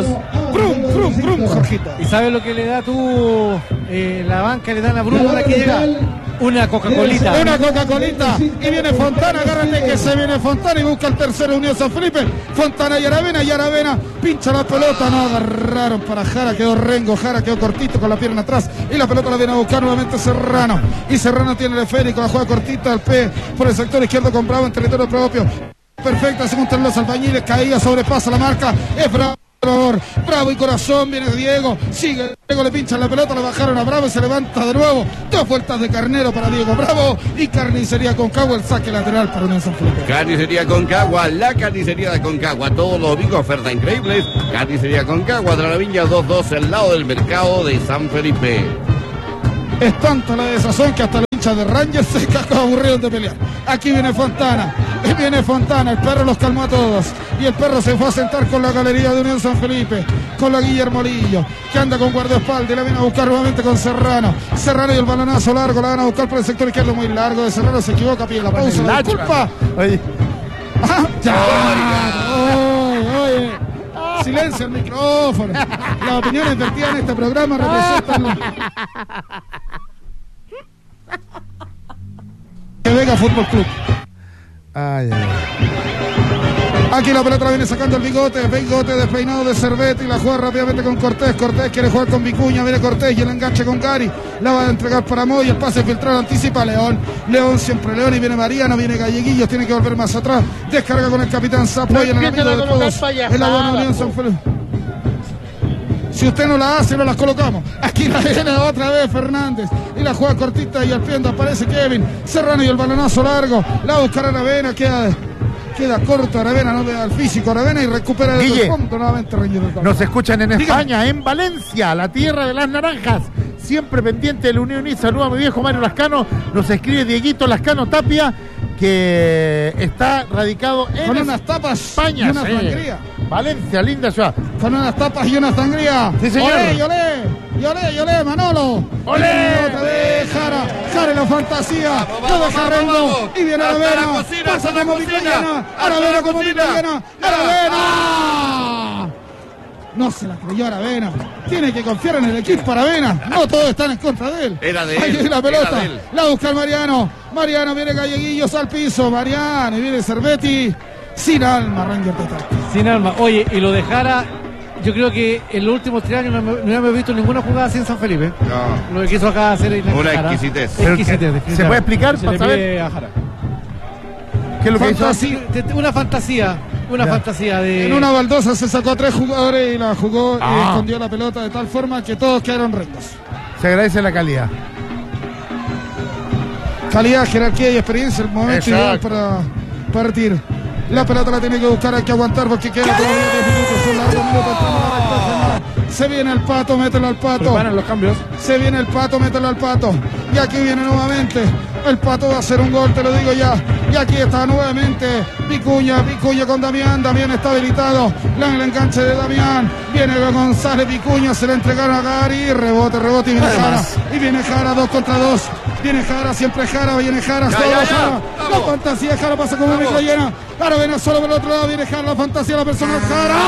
Jorgito. ¿Y sabes lo que le da tú? La banca le dan a Bruno para que llega. Una Coca-Colita. Una Coca-Colita. Y viene Fontana, agárrate que se viene Fontana y busca el tercero Unión San Felipe. Fontana y Aravena pincha la pelota, no agarraron para Jara, quedó Rengo, Jara quedó cortito con la pierna atrás y la pelota la viene a buscar nuevamente Serrano. Y Serrano tiene el esférico, la juega cortita al P por el sector izquierdo con Bravo en territorio propio. Perfecta, según los albañiles, caía, sobrepasa la marca, es Bravo. Bravo y corazón, viene Diego, sigue Diego, le pinchan la pelota, le bajaron a Bravo y se levanta de nuevo. 2 vueltas de carnero para Diego Bravo y Carnicería Concagua, el saque lateral para Unión San Felipe. Carnicería Concagua, la carnicería de Concagua, todos los domingos ofertas increíbles. Carnicería Concagua, de la Viña 22, al lado del mercado de San Felipe. Es tanta la desazón que hasta los hinchas de Rangers se aburrieron de pelear. Aquí viene Fontana, el perro los calmó a todos. Y el perro se fue a sentar con la galería de Unión San Felipe, con la Guillermo Lillo, que anda con guardaespaldas y la viene a buscar nuevamente con Serrano. Serrano y el balonazo largo, la van a buscar por el sector izquierdo muy largo de Serrano, se equivoca, pide la pausa, la disculpa. Oye. Silencio el micrófono. Las opiniones vertidas en este programa representan que Vega Fútbol Club. Aquí la pelota la viene sacando el bigote despeinado de Cervetti y la juega rápidamente con Cortés. Cortés quiere jugar con Vicuña, viene Cortés y el enganche con Gary. La va a entregar para Moy, el pase filtrado anticipa a León. León siempre León y viene Mariano, viene Galleguillos, tiene que volver más atrás. Descarga con el capitán Zapoy en el amigo de todos. En la buena Unión San Felipe. Si usted no la hace, no las colocamos. Aquí la viene otra vez Fernández. Y la juega cortita y al pie aparece Kevin. Serrano y el balonazo largo. La buscará Aravena, queda corto Aravena, no le da el físico Aravena y recupera el fondo nuevamente. Nos escuchan en España, en Valencia, la tierra de las naranjas. Siempre pendiente del Unión y saluda a mi viejo Mario Lascano. Nos escribe Dieguito Lascano Tapia, que está radicado en con unas tapas España, y una sangría. Valencia, linda ciudad. Con unas tapas y una sangría. Sí, señor. Olé, Manolo. Olé. Otra vez Jara la fantasía. No deja Rengo. Y viene Aravena. Pasa como Vicuña. Aravena como Vicuña. Aravena. No se la creyó Aravena. Tiene que confiar en el equipo Aravena. No todos están en contra de él. Era de él. Ahí viene la pelota. La busca el Mariano. Mariano viene Galleguillos al piso. Mariano y viene Cervetti. Sin alma, Ranger total. Sin alma. Oye, y lo de Jara, yo creo que en los últimos 3 años no hemos visto ninguna jugada así en San Felipe. No. Lo que quiso acá hacer una exquisitez. ¿Se puede explicar para saber a Jara? ¿Qué es lo que hizo? Una fantasía de... En una baldosa se sacó a 3 jugadores y la jugó y escondió la pelota de tal forma que todos quedaron rectos. Se agradece la calidad. Calidad, jerarquía y experiencia, el momento ideal para partir. La pelota la tiene que buscar, hay que aguantar porque queda todavía 10 minutos, son largos minutos, estamos en la recta final. Se viene el Pato, mételo al Pato. Preparan los cambios. Se viene el Pato, mételo al Pato. Y aquí viene nuevamente. El Pato va a hacer un gol, te lo digo ya. Y aquí está nuevamente Vicuña con Damián. Damián está habilitado. El enganche de Damián. Viene González, Vicuña, se le entregaron a Gary. Rebote y viene Jara. Y viene Jara, 2 contra 2. Viene Jara, siempre Jara, viene Jara, solo Jara. La fantasía de Jara pasa como micro llena. Ahora viene solo por el otro lado, viene Jara, la fantasía de la persona Jara.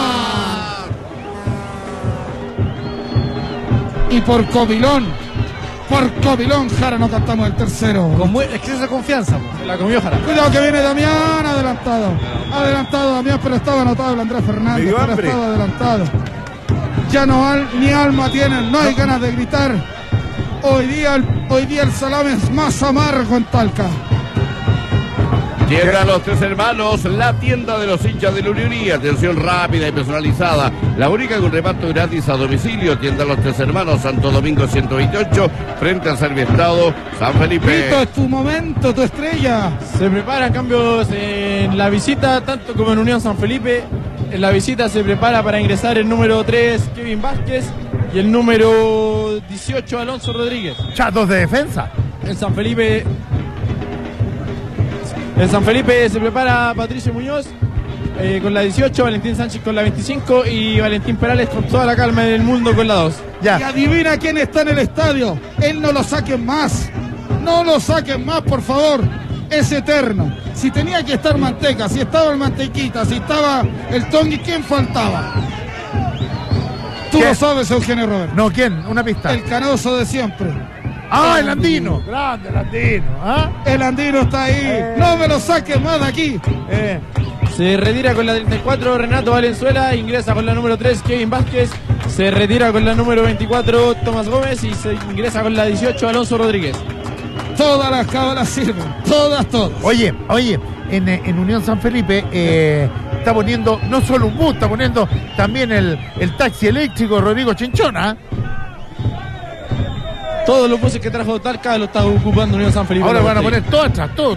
Y por Covilón, Jara, no cantamos el tercero. Con exceso de confianza. Se la comió Jara. Cuidado que viene Damián, adelantado Damián, pero estaba notable Andrés Fernández, pero estaba adelantado. Ya ni alma tienen, no hay ganas de gritar. Hoy día el salame es más amargo en Talca. Llega Los Tres Hermanos, la tienda de los hinchas de la Unión y atención rápida y personalizada. La única con reparto gratis a domicilio. Tienda Los Tres Hermanos, Santo Domingo 128, frente al Serviestado, San Felipe. Vito, es tu momento, tu estrella. Se preparan cambios en la visita, tanto como en Unión San Felipe. En la visita se prepara para ingresar el número 3, Kevin Vázquez, y el número 18, Alonso Rodríguez. Chatos de defensa. En San Felipe se prepara Patricio Muñoz con la 18, Valentín Sánchez con la 25 y Valentín Perales con toda la calma del mundo con la 2. Ya. Y adivina quién está en el estadio. Él no lo saquen más. No lo saquen más, por favor. Es eterno. Si tenía que estar Manteca, si estaba el Mantequita, si estaba el Tongui, ¿quién faltaba? Tú lo sabes, Eugenio Robert. No, ¿quién? Una pista. El Canoso de siempre. ¡Ah, el andino! ¡Grande el andino! ¿Ah? El andino está ahí. No me lo saques más de aquí. Se retira con la 34 Renato Valenzuela, ingresa con la número 3 Kevin Vázquez, se retira con la número 24 Tomás Gómez y se ingresa con la 18 Alonso Rodríguez. Todas las cábalas sirven, todas. Oye, en Unión San Felipe está poniendo no solo un bus, está poniendo también el taxi eléctrico Rodrigo Chinchona. Todos los buses que trajo Talca lo está ocupando Unión San Felipe. Ahora van a poner todo atrás, todo.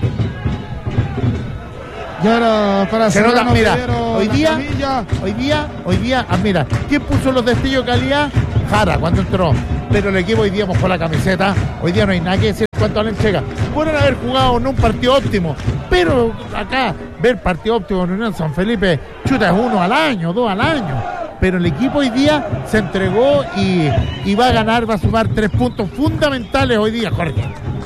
Y ahora para Se nota, Serrano mira, Rivero, hoy día, mira, ¿quién puso los destellos de calidad? Jara, cuando entró. Pero el equipo hoy día mojó la camiseta. Hoy día no hay nada que decir en cuanto a la entrega. Pueden haber jugado en un partido óptimo, pero acá ver partido óptimo en Unión San Felipe, chuta, es 1 al año, 2 al año. Pero el equipo hoy día se entregó y va a ganar, va a sumar 3 puntos fundamentales hoy día, Jorge.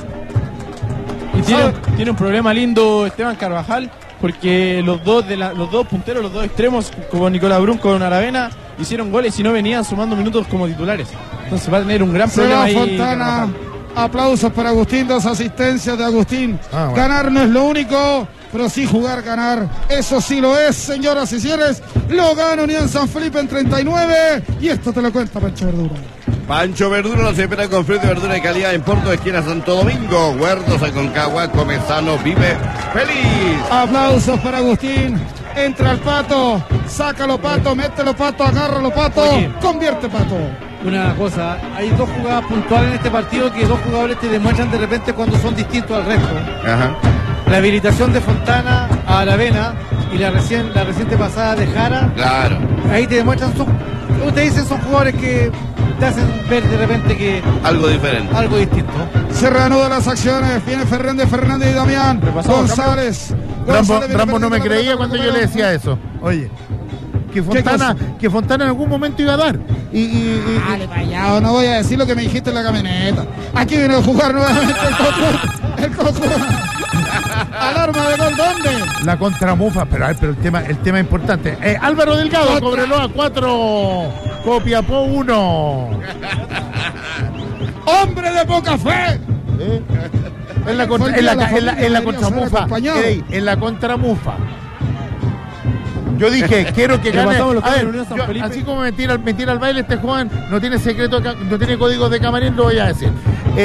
Y tiene un problema lindo Esteban Carvajal, porque los dos punteros, los dos extremos, como Nicolás Brun con Aravena, hicieron goles y no venían sumando minutos como titulares. Entonces va a tener un gran problema ahí. Fontana, Carvajal. aplausos para Agustín, 2 asistencias de Agustín. Bueno. Ganar no es lo único, pero sí jugar, ganar. Eso sí lo es, señoras y señores. Lo gana Unión San Felipe en 39 y esto te lo cuenta Pancho Verdura. Pancho Verdura nos espera con fruta y verdura de calidad en Porto, esquina Santo Domingo. Huertos, Aconcagua, come sano, vive feliz. Aplausos para Agustín. Entra el Pato, sácalo Pato, mételo Pato, agárralo Pato, Oye. convierte Pato. Una cosa, hay 2 jugadas puntuales en este partido que 2 jugadores te demuestran de repente cuando son distintos al resto. Ajá. La habilitación de Fontana a Aravena y la reciente pasada de Jara. Claro. Ahí te demuestran, como te dicen, son jugadores que te hacen ver de repente que Algo diferente. algo distinto. Se reanudan las acciones, viene Fernández y Damián González. Rambo no me creía cuando yo le decía eso. Oye, que Fontana en algún momento iba a dar. Dale, vaya, no voy a decir lo que me dijiste en la camioneta. Aquí viene a jugar nuevamente el Coco. Alarma de gol, ¿dónde? La contramufa, pero el tema importante. Álvaro Delgado, Cobreloa 4, Copiapó 1. ¡Hombre de poca fe! En la contramufa. En la contramufa. Yo dije, quiero que gane. A ver, así como me tira al baile este joven, no tiene secreto, no tiene códigos de camarín, lo voy a decir.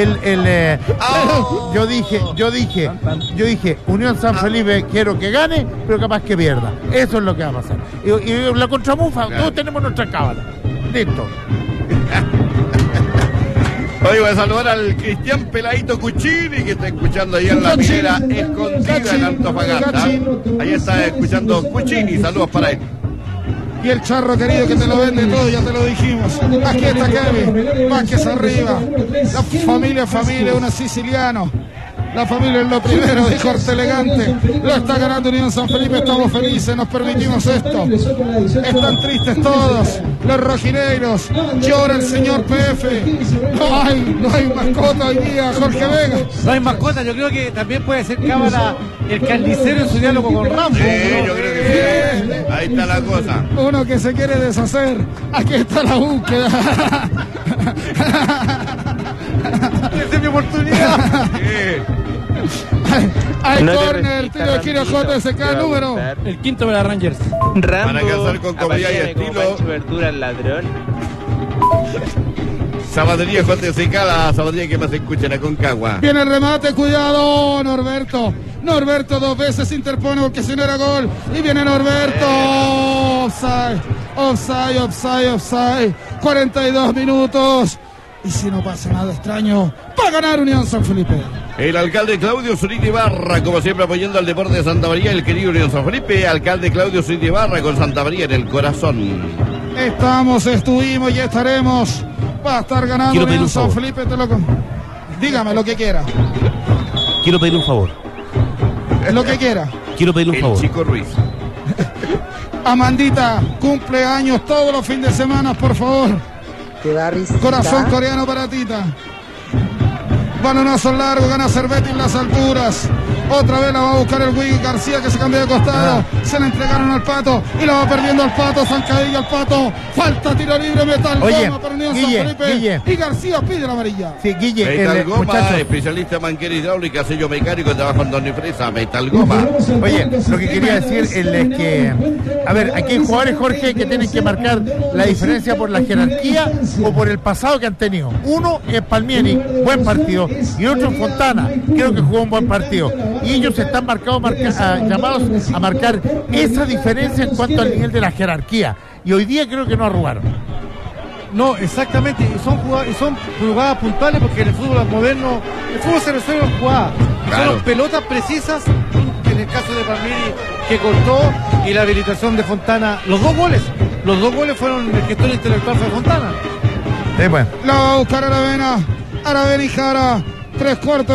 Yo dije, Unión San Felipe quiero que gane, pero capaz que pierda. Eso es lo que va a pasar. Y la contramufa, todos tenemos nuestra cábala. Listo. Hoy voy a saludar al Cristian Peladito Cuccini, que está escuchando ahí en la minera escondida en Antofagasta. Ahí está escuchando Cuccini, saludos para él. Y el charro querido que te lo vende todo, ya te lo dijimos. Aquí está Kevin, Vázquez arriba. La familia, uno es siciliano. La familia es lo primero, dijo Artelegante. Lo está ganando Unión San Felipe, estamos felices, nos permitimos esto. Están tristes todos, los rojineiros. Llora el señor PF. No hay mascota hoy día, Jorge Vega. No hay mascota, yo creo que también puede ser cábala el carnicero en su diálogo con Rambo. Sí, yo creo que sí. Ahí está la cosa. Uno que se quiere deshacer. Aquí está la búsqueda. Esa es mi oportunidad. Hay corner, tiro de giro JSK número. El quinto para Rangers. Para casar con comodidad y estilo. Cobertura al ladrón. Zapatería JSK, la zapatería que más se escucha en Aconcagua. Viene el remate, cuidado, Norberto. Norberto 2 veces interpone porque si no era gol. Y viene Norberto. Offside. 42 minutos. Y si no pasa nada extraño, va a ganar Unión San Felipe. El alcalde Claudio Zurita Ibarra, como siempre apoyando al deporte de Santa María, el querido Unión San Felipe. Alcalde Claudio Zurita Ibarra con Santa María en el corazón. Estuvimos y estaremos. Va a estar ganando Unión San Felipe. Dígame lo que quiera. Quiero pedirle un favor. Lo que quiera. Quiero pedirle un favor. Chico Ruiz. Amandita, cumpleaños todos los fines de semana, por favor. Te da risa. Corazón coreano para Tita. Balonazo largo, gana Cervetti en las alturas. Otra vez la va a buscar el Wiggy García, que se cambia de costado. Se la entregaron al Pato y la va perdiendo al Pato. Zancadilla al Pato. Falta, tiro libre, Metal Goma para Unión San Felipe. Y García pide la amarilla. Sí, Guille, Metal Goma, muchachos. especialista en manguera hidráulica, sello mecánico, trabaja en Don Fresa. Metal Goma. Oye, lo que quería decir es que, a ver, aquí hay jugadores, Jorge, que tienen que marcar la diferencia por la jerarquía o por el pasado que han tenido. Uno es Palmieri, buen partido, y otro es Fontana, creo que jugó un buen partido. Y ellos están llamados a marcar esa diferencia en cuanto al nivel de la jerarquía. Y hoy día creo que no arrugaron. No, exactamente, y son jugadas puntuales, porque en el fútbol moderno, el fútbol se resuelve en jugadas. Claro. Son pelotas precisas, en el caso de Palmieri, que cortó, y la habilitación de Fontana. Los dos goles fueron el gestor intelectual de Fontana. Bueno. La va a buscar Aravena y Jara. 3/4.